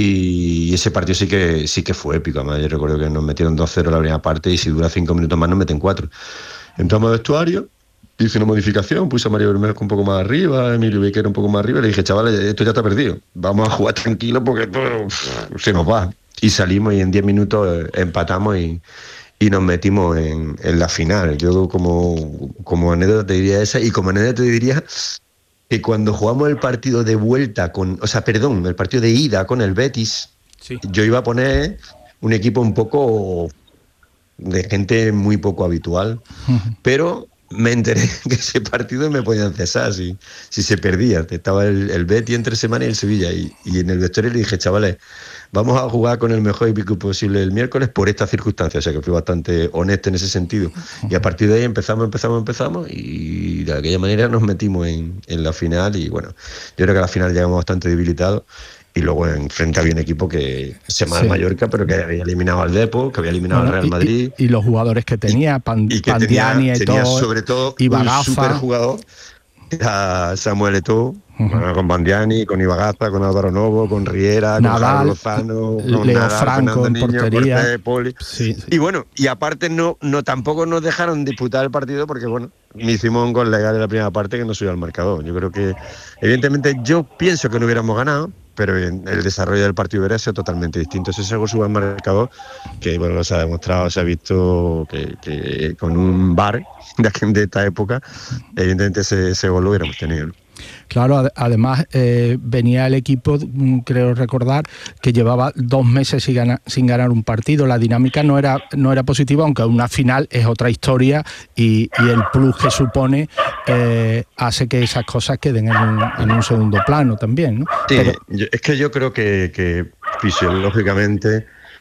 Y ese partido sí que sí que fue épico. Además, yo recuerdo que nos metieron dos cero la primera parte, y si dura cinco minutos más nos meten cuatro. Entramos al vestuario, hice una modificación, puse a Mario Bermejo un poco más arriba, a Emilio Viquera un poco más arriba, y le dije, chavales, esto ya está perdido, vamos a jugar tranquilo porque esto uf, se nos va. Y salimos, y en diez minutos empatamos, y, y nos metimos en, en la final. Yo como, como anécdota te diría esa, y como anécdota te diría que cuando jugamos el partido de vuelta con, o sea, perdón, el partido de ida con el Betis, sí. Yo iba a poner un equipo un poco de gente muy poco habitual, uh-huh. Pero me enteré que ese partido me podían cesar si, si se perdía. Estaba el, el Betis entre semana y el Sevilla, y, y en el vestuario le dije, chavales, vamos a jugar con el mejor equipo posible el miércoles por estas circunstancias. O sea que fui bastante honesto en ese sentido. Y a partir de ahí empezamos, empezamos, empezamos y de aquella manera nos metimos en, en la final. Y bueno, yo creo que a la final llegamos bastante debilitados. Y luego enfrente había un equipo que se llama sí. Mallorca, pero que había eliminado al Depor, que había eliminado bueno, al Real Madrid. Y, y los jugadores que tenía, Pan, y que Pandiani, tenía, Eto'o, tenía sobre todo Ibagaza. Un superjugador, era Samuel Eto'o, uh-huh. Bueno, con Pandiani, con Ibagaza, con Álvaro Novo, con Riera, Nadal, con Javier Lozano, con Leo Nadal, Franco Fernando en Niño, portería. Cortés, Poli. Sí, sí. Y bueno, y aparte no, no tampoco nos dejaron disputar el partido porque bueno, hicimos un gol legal en la primera parte que no subió al marcador. Yo creo que, evidentemente, yo pienso que no hubiéramos ganado, pero en el desarrollo del partido hubiera sido totalmente distinto. Ese gol sube al marcador, que bueno, se ha demostrado, se ha visto que, que con un V A R de, de esta época, evidentemente ese, ese gol lo hubiéramos tenido. Claro, ad- además eh, venía el equipo, creo recordar, que llevaba dos meses sin ganar, sin ganar un partido. La dinámica no era, no era positiva, aunque una final es otra historia y, y el plus que supone eh, hace que esas cosas queden en un, en un segundo plano también, ¿no? Sí, Pero, yo, es que yo creo que, que fisiológicamente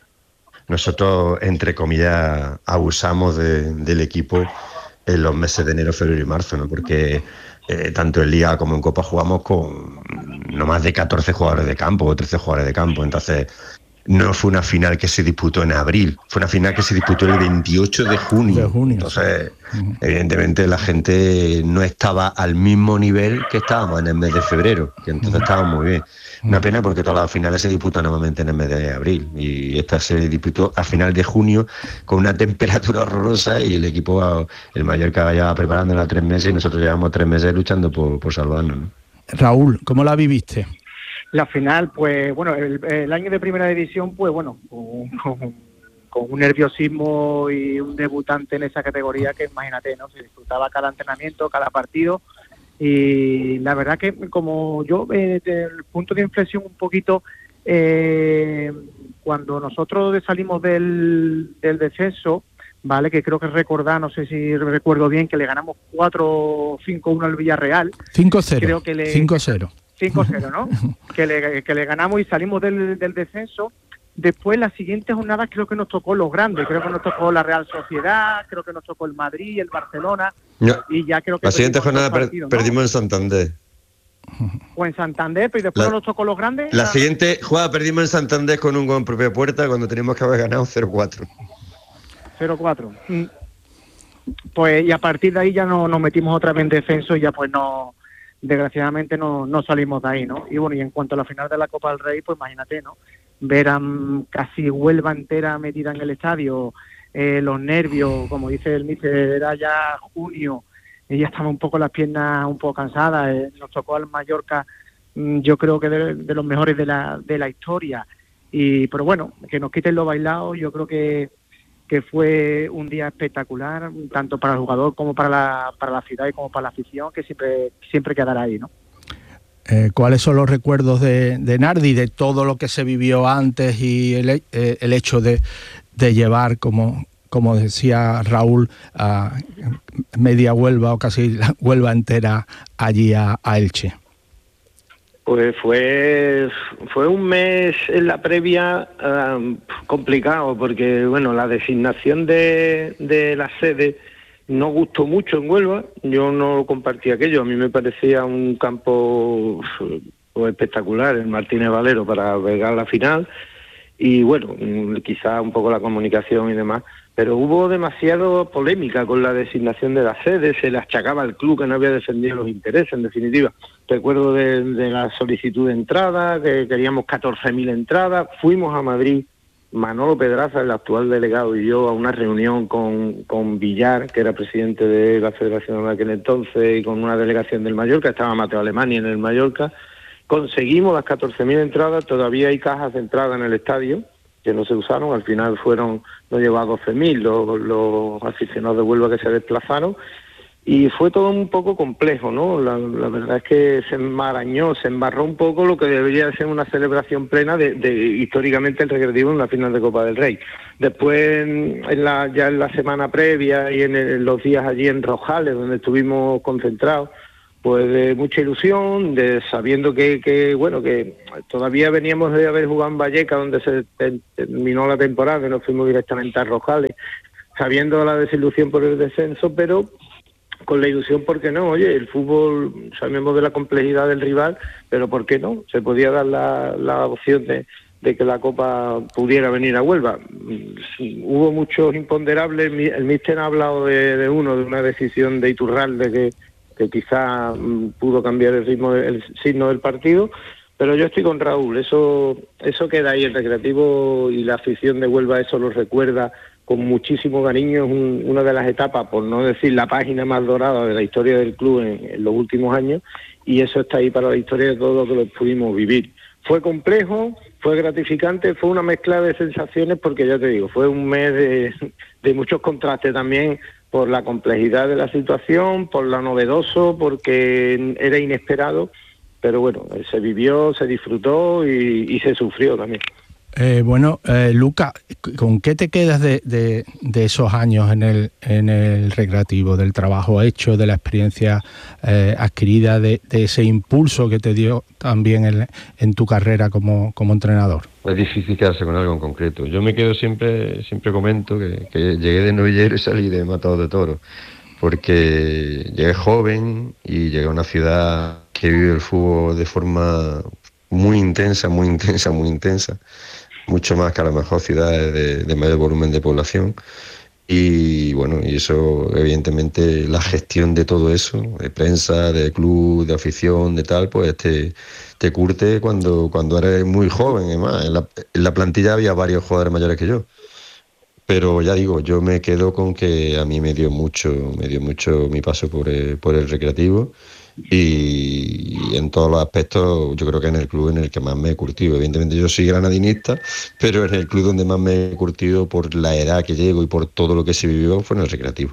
nosotros, entre comillas, abusamos de, del equipo en los meses de enero, febrero y marzo, ¿no? Porque Eh, tanto en Liga como en Copa jugamos con no más de catorce jugadores de campo o trece jugadores de campo. Entonces no fue una final que se disputó en abril, fue una final que se disputó el veintiocho de junio. De junio. Entonces, uh-huh. Evidentemente la gente no estaba al mismo nivel que estábamos en el mes de febrero, que entonces uh-huh. estábamos muy bien. Una pena porque todas las finales se disputan normalmente en el mes de abril y esta se disputó a final de junio con una temperatura horrorosa y el equipo, el Mallorca, ya preparándola tres meses y nosotros llevamos tres meses luchando por, por salvarnos, ¿no? Raúl, ¿cómo la viviste? La final, pues bueno, el, el año de primera división, pues bueno, con, con, con un nerviosismo y un debutante en esa categoría que imagínate, ¿no? Se disfrutaba cada entrenamiento, cada partido. Y la verdad que como yo, eh, desde el punto de inflexión un poquito, eh, cuando nosotros salimos del, del descenso, vale, que creo que recordar, no sé si recuerdo bien, que le ganamos cuatro cinco uno al Villarreal. cinco cero, creo que le, cinco cero. cinco cero, ¿no? que, le, que le ganamos y salimos del, del descenso. Después, las siguientes jornadas creo que nos tocó los grandes, creo que nos tocó la Real Sociedad, creo que nos tocó el Madrid, el Barcelona, no, y ya creo que... La siguiente jornada partidos, per, perdimos, ¿no? En Santander. O en Santander, pero después la, nos tocó los grandes. La, la siguiente jugada perdimos en Santander con un gol en propia puerta cuando teníamos que haber ganado cero cuatro. cero cuatro. Pues y a partir de ahí ya no, nos metimos otra vez en descenso y ya pues no... desgraciadamente no, no salimos de ahí, ¿no? Y bueno, y en cuanto a la final de la Copa del Rey, pues imagínate, ¿no? Ver a um, casi Huelva entera metida en el estadio, eh, los nervios, como dice el míster, era ya junio, y ya estaban un poco las piernas un poco cansadas, eh, nos tocó al Mallorca, mm, yo creo que de, de los mejores de la, de la historia, y pero bueno, que nos quiten lo bailado, yo creo que que fue un día espectacular, tanto para el jugador como para la, para la ciudad y como para la afición, que siempre, siempre quedará ahí, ¿no? Eh, ¿Cuáles son los recuerdos de, de Nardi, de todo lo que se vivió antes y el, eh, el hecho de, de llevar, como, como decía Raúl, a media Huelva o casi la Huelva entera allí a, a Elche? Pues fue fue un mes en la previa um, complicado, porque bueno, la designación de, de la sede no gustó mucho en Huelva. Yo no compartí aquello, a mí me parecía un campo pues, espectacular, el Martínez Valero, para albergar la final, y bueno, quizá un poco la comunicación y demás, pero hubo demasiado polémica con la designación de la sede, se le achacaba al club que no había defendido los intereses, en definitiva. Recuerdo de, de la solicitud de entrada, que queríamos catorce mil entradas, fuimos a Madrid, Manolo Pedraza, el actual delegado, y yo a una reunión con, con Villar, que era presidente de la Federación de aquel entonces, y con una delegación del Mallorca, estaba Mateo Alemania en el Mallorca, conseguimos las catorce mil entradas, todavía hay cajas de entrada en el estadio, que no se usaron. Al final fueron, no llegó a doce mil los, los aficionados de Huelva que se desplazaron, y fue todo un poco complejo, ¿no? La, la verdad es que se enmarañó, se embarró un poco lo que debería ser una celebración plena de, de históricamente el Recreativo en la final de Copa del Rey. Después, en la, ya en la semana previa y en, el, en los días allí en Rojales, donde estuvimos concentrados, pues de mucha ilusión, de sabiendo que, que bueno, que todavía veníamos de haber jugado en Valleca, donde se te, terminó la temporada, y nos fuimos directamente a Rojales, sabiendo la desilusión por el descenso, pero con la ilusión, ¿por qué no? Oye, el fútbol, sabemos de la complejidad del rival, pero ¿por qué no? Se podía dar la, la opción de, de que la Copa pudiera venir a Huelva. Hubo muchos imponderables, el míster ha hablado de, de uno, de una decisión de Iturralde que, que quizá pudo cambiar el ritmo, el signo del partido, pero yo estoy con Raúl, eso, eso queda ahí, el Recreativo y la afición de Huelva eso lo recuerda con muchísimo cariño. Es un, una de las etapas, por no decir la página más dorada de la historia del club en, en los últimos años, y eso está ahí para la historia de todo lo que lo pudimos vivir. Fue complejo, fue gratificante, fue una mezcla de sensaciones, porque ya te digo, fue un mes de, de muchos contrastes también, por la complejidad de la situación, por lo novedoso, porque era inesperado, pero bueno, se vivió, se disfrutó y, y se sufrió también. Eh, bueno, eh, Luca, ¿con qué te quedas de, de, de esos años en el, en el Recreativo, del trabajo hecho, de la experiencia eh, adquirida, de, de ese impulso que te dio también en, en tu carrera como, como entrenador? Es difícil quedarse con algo en concreto. Yo me quedo siempre, siempre comento que, que llegué de novillero y salí de matador de toros, porque llegué joven y llegué a una ciudad que vive el fútbol de forma muy intensa, muy intensa, muy intensa. Mucho más que a lo mejor ciudades de, de mayor volumen de población, y bueno, y eso evidentemente la gestión de todo eso, de prensa, de club, de afición, de tal, pues te, te curte cuando, cuando eres muy joven. Además, en la, en la plantilla había varios jugadores mayores que yo, pero ya digo, yo me quedo con que a mí me dio mucho, me dio mucho mi paso por el, por el Recreativo, y en todos los aspectos yo creo que en el club en el que más me he curtido. Evidentemente yo soy granadinista, pero en el club donde más me he curtido por la edad que llego y por todo lo que se vivió fue en el Recreativo.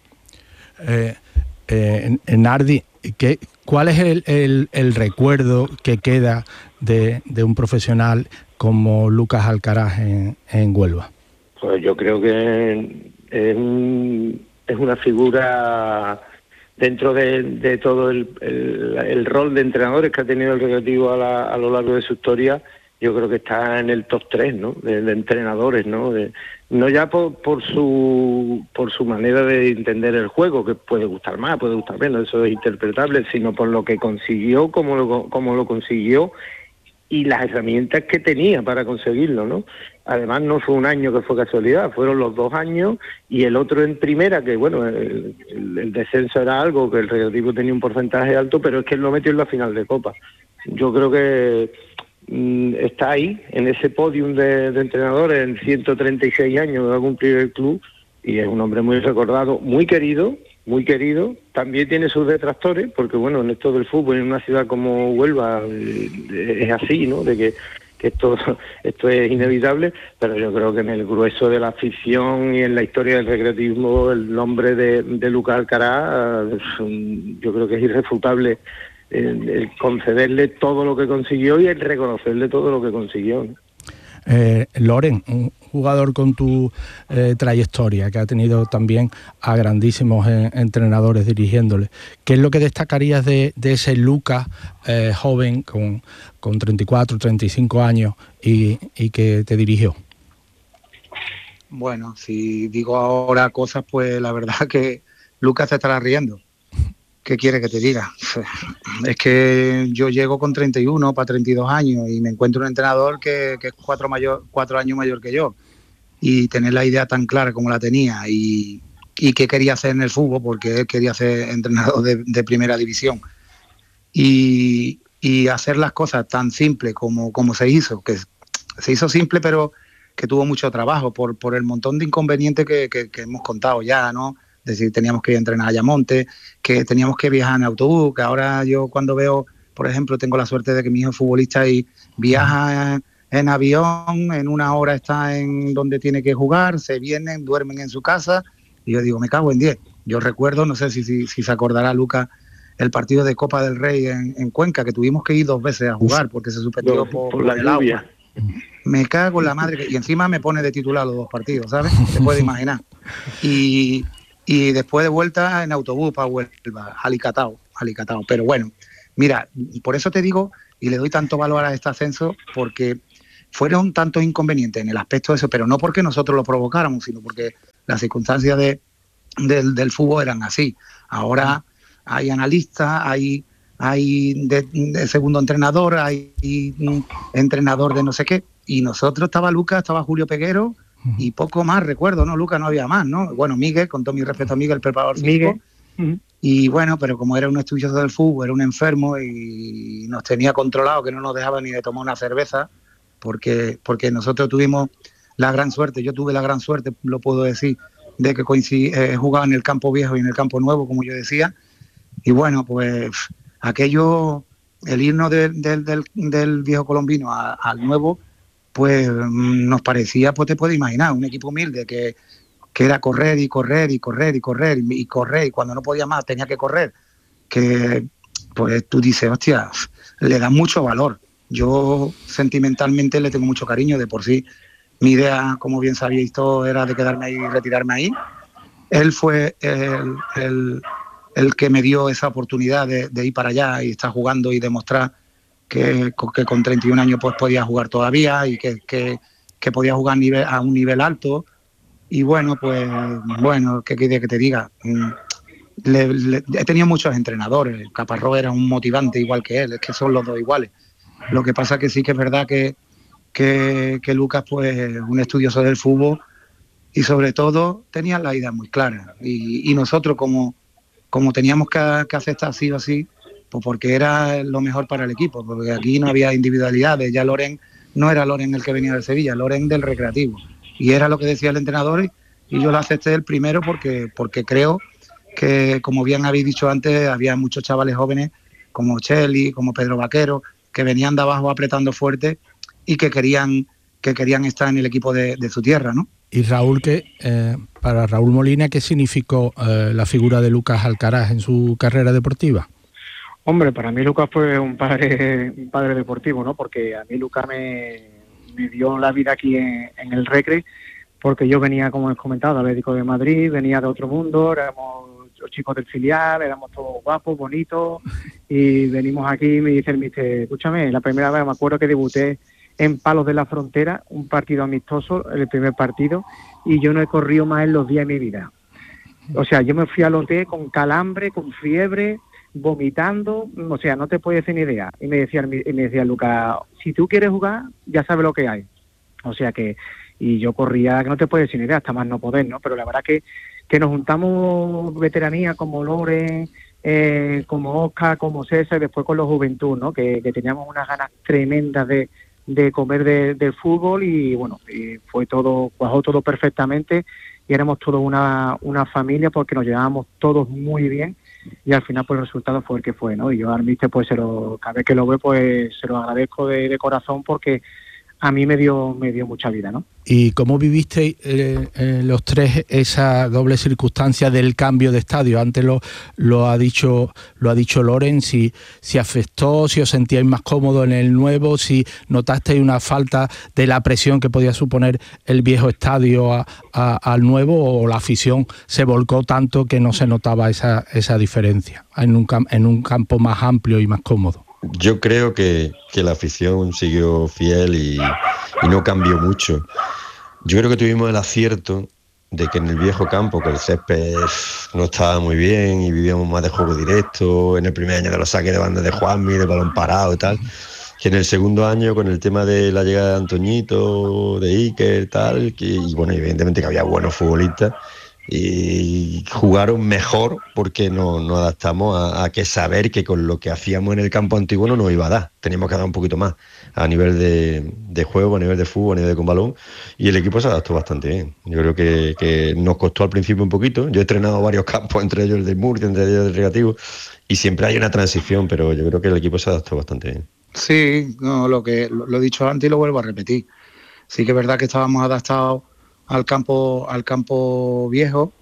Eh, eh, Nardi, ¿qué, ¿cuál es el, el, el recuerdo que queda de, de un profesional como Lucas Alcaraz en, en Huelva? Pues yo creo que es, un, es una figura dentro de, de todo el, el, el rol de entrenadores que ha tenido el Recreativo a, la, a lo largo de su historia. Yo creo que está en el top tres, ¿no? De, de entrenadores, ¿no? De, no ya por, por su por su manera de entender el juego, que puede gustar más, puede gustar menos, eso es interpretable, sino por lo que consiguió, cómo lo, cómo lo consiguió y las herramientas que tenía para conseguirlo, ¿no? Además no fue un año que fue casualidad, fueron los dos años y el otro en primera, que bueno, el, el, el descenso era algo, que el Recreativo tenía un porcentaje alto, pero es que él lo metió en la final de Copa. Yo creo que mmm, está ahí, en ese podium de, de entrenadores, en ciento treinta y seis años que va a cumplir el club, y es un hombre muy recordado, muy querido, muy querido. También tiene sus detractores, porque bueno, en esto del fútbol, en una ciudad como Huelva, eh, es así, ¿no? De que que esto, esto es inevitable, pero yo creo que en el grueso de la afición y en la historia del recreatismo el nombre de, de Lucas Alcaraz, yo creo que es irrefutable el, el concederle todo lo que consiguió y el reconocerle todo lo que consiguió, ¿no? Eh, Loren, un jugador con tu eh, trayectoria, que ha tenido también a grandísimos eh, entrenadores dirigiéndole, ¿qué es lo que destacarías de, de ese Lucas eh, joven con, con treinta y cuatro, treinta y cinco años y, y que te dirigió? Bueno, si digo ahora cosas, pues la verdad que Lucas se estará riendo. ¿Qué quiere que te diga? Es que yo llego con treinta y uno para treinta y dos años y me encuentro un entrenador que, que es cuatro, mayor, cuatro años mayor que yo, y tener la idea tan clara como la tenía y, y qué quería hacer en el fútbol, porque él quería ser entrenador de, de primera división, y, y hacer las cosas tan simples como, como se hizo, que se hizo simple pero que tuvo mucho trabajo por, por el montón de inconvenientes que, que, que hemos contado ya, ¿no? Es decir, teníamos que ir a entrenar a Ayamonte, que teníamos que viajar en autobús, que ahora yo cuando veo, por ejemplo, tengo la suerte de que mi hijo es futbolista y viaja en avión, en una hora está en donde tiene que jugar, se vienen, duermen en su casa, y yo digo, me cago en diez. Yo recuerdo, no sé si, si, si se acordará Lucas, el partido de Copa del Rey en, en Cuenca, que tuvimos que ir dos veces a jugar porque se suspendió no, por, por la el lluvia. agua. Me cago en la madre, que, y encima me pone de titular los dos partidos, ¿sabes? Te puedes imaginar. Y, y después de vuelta en autobús para Huelva, Alicatao, Alicatao. Pero bueno, mira, por eso te digo, y le doy tanto valor a este ascenso, porque fueron tantos inconvenientes en el aspecto de eso, pero no porque nosotros lo provocáramos, sino porque las circunstancias de, del, del fútbol eran así. Ahora hay analistas, hay, hay de, de segundo entrenador, hay y, entrenador de no sé qué, y nosotros estaba Lucas, estaba Julio Peguero, y poco más recuerdo, ¿no? Lucas, no había más, ¿no? Bueno, Miguel, con todo mi respeto a Miguel, el preparador físico. Miguel. Y bueno, pero como era un estudioso del fútbol, era un enfermo y nos tenía controlado, que no nos dejaba ni de tomar una cerveza, porque, porque nosotros tuvimos la gran suerte, yo tuve la gran suerte, lo puedo decir, de que coincidí, eh, jugaba en el campo viejo y en el campo nuevo, como yo decía, y bueno, pues aquello, el irnos de, de, del, del viejo colombino a, al nuevo, pues nos parecía, pues te puedes imaginar, un equipo humilde que, que era correr y correr y correr y correr y, y correr, y cuando no podía más tenía que correr, que pues tú dices, hostia, le da mucho valor. Yo sentimentalmente le tengo mucho cariño, de por sí mi idea, como bien sabíais todos, era de quedarme ahí y retirarme ahí. Él fue el, el, el que me dio esa oportunidad de, de ir para allá y estar jugando y demostrar que, que con treinta y un años pues podía jugar todavía y que, que, que podía jugar nivel, a un nivel alto. Y bueno, pues, bueno, ¿qué quería que te diga? Le, le, he tenido muchos entrenadores. Caparrós era un motivante igual que él, es que son los dos iguales. Lo que pasa que sí que es verdad que, que, que Lucas, pues, un estudioso del fútbol y sobre todo tenía la idea muy clara. Y, y nosotros, como, como teníamos que, que aceptar así o así, pues porque era lo mejor para el equipo, porque aquí no había individualidades. Ya Loren no era Loren el que venía del Sevilla, Loren del Recreativo. Y era lo que decía el entrenador y yo lo acepté el primero porque, porque creo que, como bien habéis dicho antes, había muchos chavales jóvenes como Cheli, como Pedro Vaquero, que venían de abajo apretando fuerte y que querían, que querían estar en el equipo de, de su tierra, ¿no? Y Raúl, ¿qué, eh, para Raúl Molina, ¿qué significó eh, la figura de Lucas Alcaraz en su carrera deportiva? Hombre, para mí Lucas fue un padre, un padre deportivo, ¿no? Porque a mí Lucas me, me dio la vida aquí en, en el Recre, porque yo venía, como he comentado, Atlético de Madrid, venía de otro mundo, éramos los chicos del filial, éramos todos guapos, bonitos, y venimos aquí y me dice el mister, escúchame, la primera vez me acuerdo que debuté en Palos de la Frontera, un partido amistoso, el primer partido, y yo no he corrido más en los días de mi vida. O sea, yo me fui al hotel con calambre, con fiebre, vomitando, o sea, no te puedes hacer ni idea. Y me decía, y me decía Lucas, si tú quieres jugar, ya sabes lo que hay. O sea que, y yo corría, que no te puedes hacer ni idea, hasta más no poder, ¿no? Pero la verdad que, que nos juntamos veteranía como Loren, eh, como Oscar, como César, y después con los Juventud, ¿no? Que, que teníamos unas ganas tremendas de, de comer de, del fútbol y bueno, y fue todo, cuajó todo perfectamente y éramos todos una, una familia porque nos llevábamos todos muy bien. Y al final pues el resultado fue el que fue, ¿no? Y yo al míster pues se lo, cada vez que lo veo pues se lo agradezco de, de corazón porque a mí me dio me dio mucha vida, ¿no? ¿Y cómo vivisteis eh, eh, los tres esa doble circunstancia del cambio de estadio? Antes lo, lo ha dicho lo ha dicho Loren, si, si afectó, si os sentíais más cómodos en el nuevo, si notasteis una falta de la presión que podía suponer el viejo estadio a, a, al nuevo, o la afición se volcó tanto que no se notaba esa, esa diferencia en un, en un campo más amplio y más cómodo. Yo creo que, que la afición siguió fiel y, y no cambió mucho. Yo creo que tuvimos el acierto de que en el viejo campo, que el césped no estaba muy bien y vivíamos más de juego directo, en el primer año de los saques de banda de Juanmi, de balón parado y tal, que en el segundo año con el tema de la llegada de Antoñito, de Iker, tal, que, y bueno, evidentemente que había buenos futbolistas, y jugaron mejor porque nos no adaptamos a, a que saber que con lo que hacíamos en el campo antiguo no nos iba a dar, teníamos que dar un poquito más a nivel de, de juego, a nivel de fútbol, a nivel de con balón, y el equipo se adaptó bastante bien. Yo creo que, que nos costó al principio un poquito. Yo he entrenado varios campos, entre ellos el de Murcia, entre ellos el Recreativo, y siempre hay una transición, pero yo creo que el equipo se adaptó bastante bien. Sí, no, lo que lo, lo he dicho antes y lo vuelvo a repetir. Sí que es verdad que estábamos adaptados al campo, al campo viejo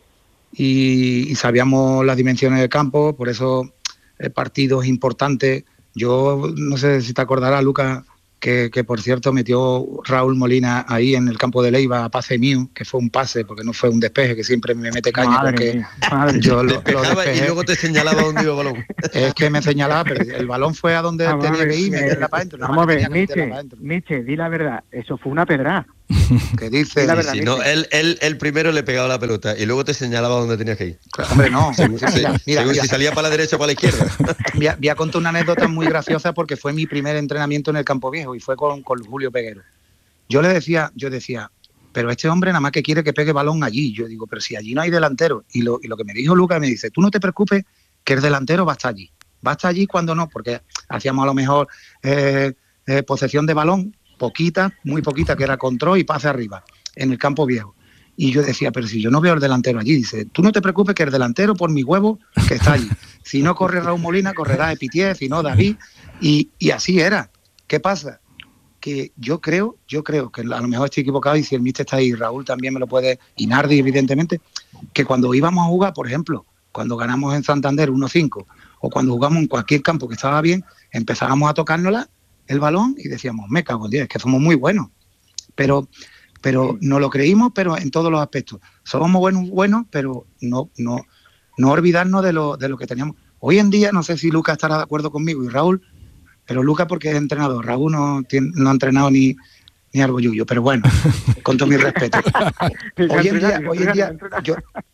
y, y sabíamos las dimensiones del campo, por eso eh, partidos importantes. Yo no sé si te acordarás, Lucas, que, que por cierto metió Raúl Molina ahí en el campo de Leiva a pase mío, que fue un pase, porque no fue un despeje, que siempre me mete caña. Madre porque mía, madre yo lo, Despejaba lo despejé. y luego te señalaba dónde iba el balón. Es que me señalaba, pero el balón fue a donde Vamos tenía a ver, que ir, eh, meterla para adentro. nada Vamos a más que ver, tenía que meterla Miche, para adentro. Miche, di la verdad, eso fue una pedrada. Que dice, Sí, la verdad. Si no, él, él, él primero le pegaba la pelota y luego te señalaba dónde tenías que ir. hombre, no. Según, Sí, mira, se- mira, según mira. si salía para la derecha o para la izquierda. Voy a, voy a contar una anécdota muy graciosa porque fue mi primer entrenamiento en el Campo Viejo y fue con, con Julio Peguero. Yo le decía, yo decía, pero este hombre nada más que quiere que pegue balón allí. Yo digo, pero si allí no hay delantero. Y lo, y lo que me dijo Lucas me dice, tú no te preocupes que el delantero va a estar allí. Va a estar allí cuando no, porque hacíamos a lo mejor eh, eh, posesión de balón, poquita, muy poquita, que era control y pase arriba, en el Campo Viejo. Y yo decía, pero si yo no veo el delantero allí, dice, tú no te preocupes que el delantero, por mi huevo, que está allí. Si no corre Raúl Molina, correrá Epitié, si no David, y, y así era. ¿Qué pasa? Que yo creo, yo creo que a lo mejor estoy equivocado y si el míster está ahí, Raúl también me lo puede, y Nardi evidentemente, que cuando íbamos a jugar, por ejemplo, cuando ganamos en Santander uno cinco, o cuando jugamos en cualquier campo que estaba bien, empezábamos a tocárnosla el balón y decíamos, me cago en Dios, es que somos muy buenos. Pero... pero no lo creímos, pero en todos los aspectos. Somos buenos, buenos, pero no, no, no olvidarnos de lo, de lo que teníamos. Hoy en día, no sé si Lucas estará de acuerdo conmigo y Raúl, pero Lucas porque es entrenador, Raúl no, tiene, no ha entrenado ni, ni algo yuyo, pero bueno, con todo mi respeto. Hoy en día, hoy en día, yo,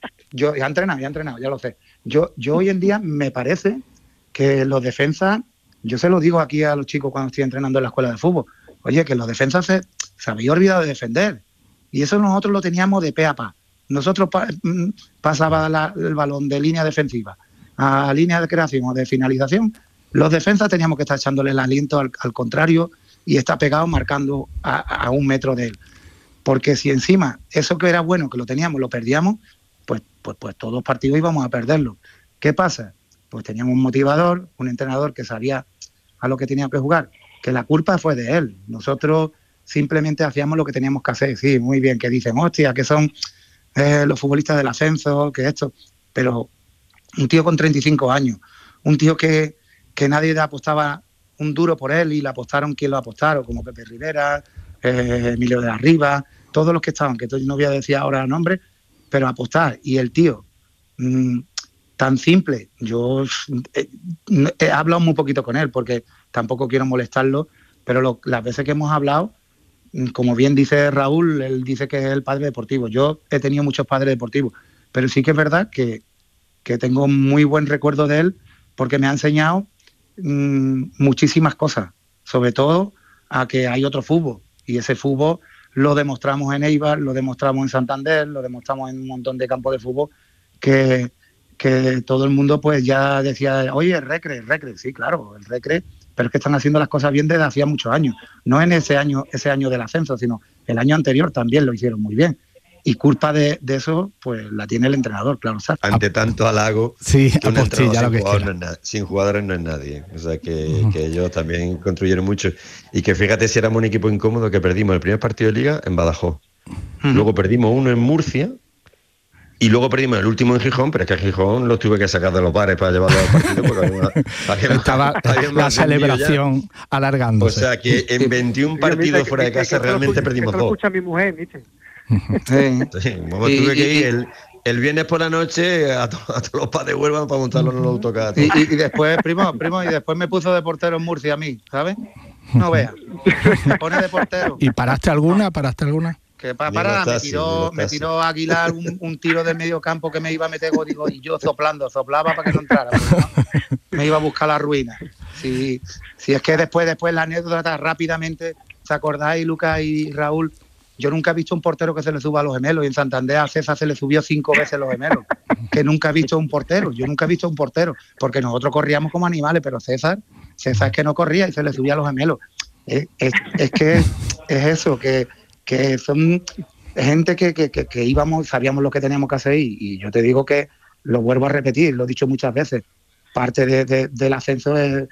yo ya he entrenado, ya he entrenado, ya lo sé. Yo, yo hoy en día me parece que los defensas, yo se lo digo aquí a los chicos cuando estoy entrenando en la escuela de fútbol, oye, que los defensas se, se había olvidado de defender. Y eso nosotros lo teníamos de pe a pa. Nosotros pa, pasaba la, el balón de línea defensiva a línea de creación o de finalización. Los defensas teníamos que estar echándole el aliento al, al contrario y estar pegados marcando a, a un metro de él. Porque si encima eso que era bueno, que lo teníamos, lo perdíamos, pues, pues, pues todos los partidos íbamos a perderlo. ¿Qué pasa? Pues teníamos un motivador, un entrenador que sabía a lo que tenía que jugar, que la culpa fue de él. Nosotros simplemente hacíamos lo que teníamos que hacer. Sí, muy bien, que dicen, hostia, que son eh, los futbolistas del ascenso, que esto... Pero un tío con treinta y cinco años, un tío que, que nadie le apostaba un duro por él y le apostaron quien lo apostaron, como Pepe Rivera, eh, Emilio de Arriba, todos los que estaban, que no voy a decir ahora nombres, pero apostar. Y el tío, mmm, tan simple, yo eh, he hablado muy poquito con él porque tampoco quiero molestarlo, pero lo, las veces que hemos hablado, como bien dice Raúl, él dice que es el padre deportivo. Yo he tenido muchos padres deportivos, pero sí que es verdad que, que tengo muy buen recuerdo de él porque me ha enseñado mmm, muchísimas cosas, sobre todo a que hay otro fútbol, y ese fútbol lo demostramos en Eibar, lo demostramos en Santander, lo demostramos en un montón de campos de fútbol que, que todo el mundo pues ya decía, oye, el Recre, el Recre, sí, claro, el Recre, pero es que están haciendo las cosas bien desde hacía muchos años, no en ese año, ese año del ascenso, sino el año anterior también lo hicieron muy bien. Y culpa de, de eso, pues la tiene el entrenador, claro. ¿Sabes? Ante tanto halago, sí, que un entrenador sin, que jugador no es na- sin jugadores no es nadie. O sea, que, uh-huh. que ellos también construyeron mucho. Y que fíjate si éramos un equipo incómodo que perdimos el primer partido de Liga en Badajoz. Uh-huh. Luego perdimos uno en Murcia. Y luego perdimos el último en Gijón, pero es que a Gijón los tuve que sacar de los bares para llevarlo al partido porque había, había, estaba había la celebración alargándose. O sea que en veintiún partidos fuera de casa realmente perdimos dos. Escucha mi mujer, ¿viste? Sí. Sí, como y, tuve que ir el, el viernes por la noche a, to, a todos los padres de Huelva para montarlo en el autocar. Y, y, y después, primo, primo, y después me puso de portero en Murcia a mí, ¿sabes? No veas. Me pone de portero. ¿Y paraste alguna? ¿Paraste alguna? Que para parar, me tiró, me tiró Aguilar un, un tiro del medio campo que me iba a meter gol, digo, y yo soplando, soplaba para que no entrara, ¿no? Me iba a buscar la ruina. Si, si es que después, después la anécdota rápidamente, ¿os acordáis, Lucas y Raúl? Yo nunca he visto un portero que se le suba a los gemelos, y en Santander a César se le subió cinco veces los gemelos, que nunca he visto un portero, yo nunca he visto un portero, porque nosotros corríamos como animales, pero César, César es que no corría y se le subía a los gemelos. Es, es, es que es, es eso, que que son gente que, que, que, que íbamos, sabíamos lo que teníamos que hacer y, y yo te digo que lo vuelvo a repetir, lo he dicho muchas veces, parte de, de, del ascenso es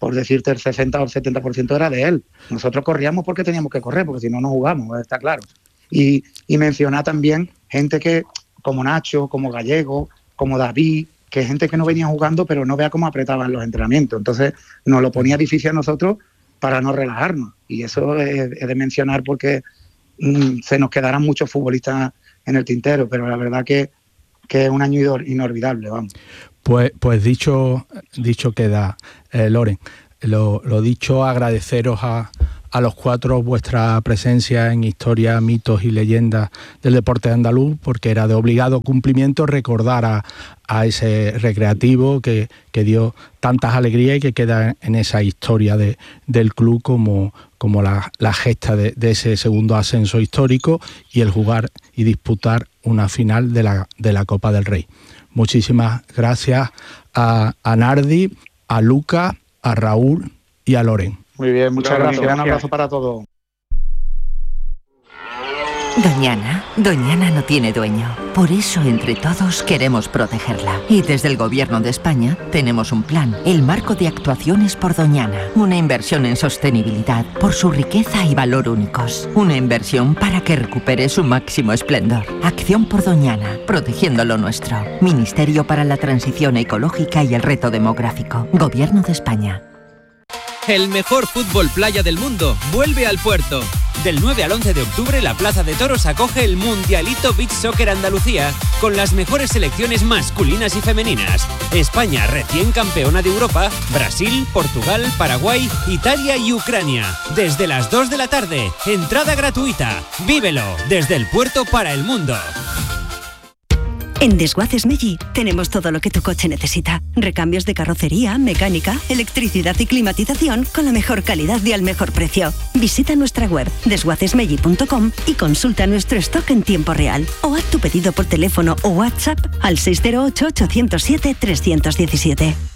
por decirte, el sesenta o el setenta por ciento era de él. Nosotros corríamos porque teníamos que correr, porque si no, no jugamos, está claro. Y, y mencionar también gente que, como Nacho, como Gallego, como David, que es gente que no venía jugando, pero no vea cómo apretaban los entrenamientos. Entonces nos lo ponía difícil a nosotros para no relajarnos. Y eso es, es de mencionar porque mmm, se nos quedarán muchos futbolistas en el tintero, pero la verdad que, que es un año inolvidable, vamos. Pues, pues dicho, dicho queda, eh, Loren, lo, lo dicho, agradeceros a, a los cuatro vuestra presencia en Historia, Mitos y Leyendas del Deporte andaluz, porque era de obligado cumplimiento recordar a, a ese recreativo que, que dio tantas alegrías y que queda en esa historia de, del club como, como la, la gesta de, de ese segundo ascenso histórico y el jugar y disputar una final de la, de la Copa del Rey. Muchísimas gracias a, a Nardi, a Luca, a Raúl y a Loren. Muy bien, muchas gracias. gracias. Un abrazo para todos. Doñana, Doñana no tiene dueño. Por eso, entre todos, queremos protegerla. Y desde el Gobierno de España tenemos un plan, el Marco de Actuaciones por Doñana. Una inversión en sostenibilidad por su riqueza y valor únicos. Una inversión para que recupere su máximo esplendor. Acción por Doñana, protegiendo lo nuestro. Ministerio para la Transición Ecológica y el Reto Demográfico. Gobierno de España. El mejor fútbol playa del mundo vuelve al Puerto. Del nueve al once de octubre, la Plaza de Toros acoge el Mundialito Beach Soccer Andalucía con las mejores selecciones masculinas y femeninas. España, recién campeona de Europa, Brasil, Portugal, Paraguay, Italia y Ucrania. Desde las dos de la tarde, entrada gratuita. Vívelo desde el puerto para el mundo. En Desguaces Meggi tenemos todo lo que tu coche necesita. Recambios de carrocería, mecánica, electricidad y climatización con la mejor calidad y al mejor precio. Visita nuestra web desguaces meggi punto com y consulta nuestro stock en tiempo real. O haz tu pedido por teléfono o WhatsApp al seis cero ocho, ocho cero siete, tres uno siete.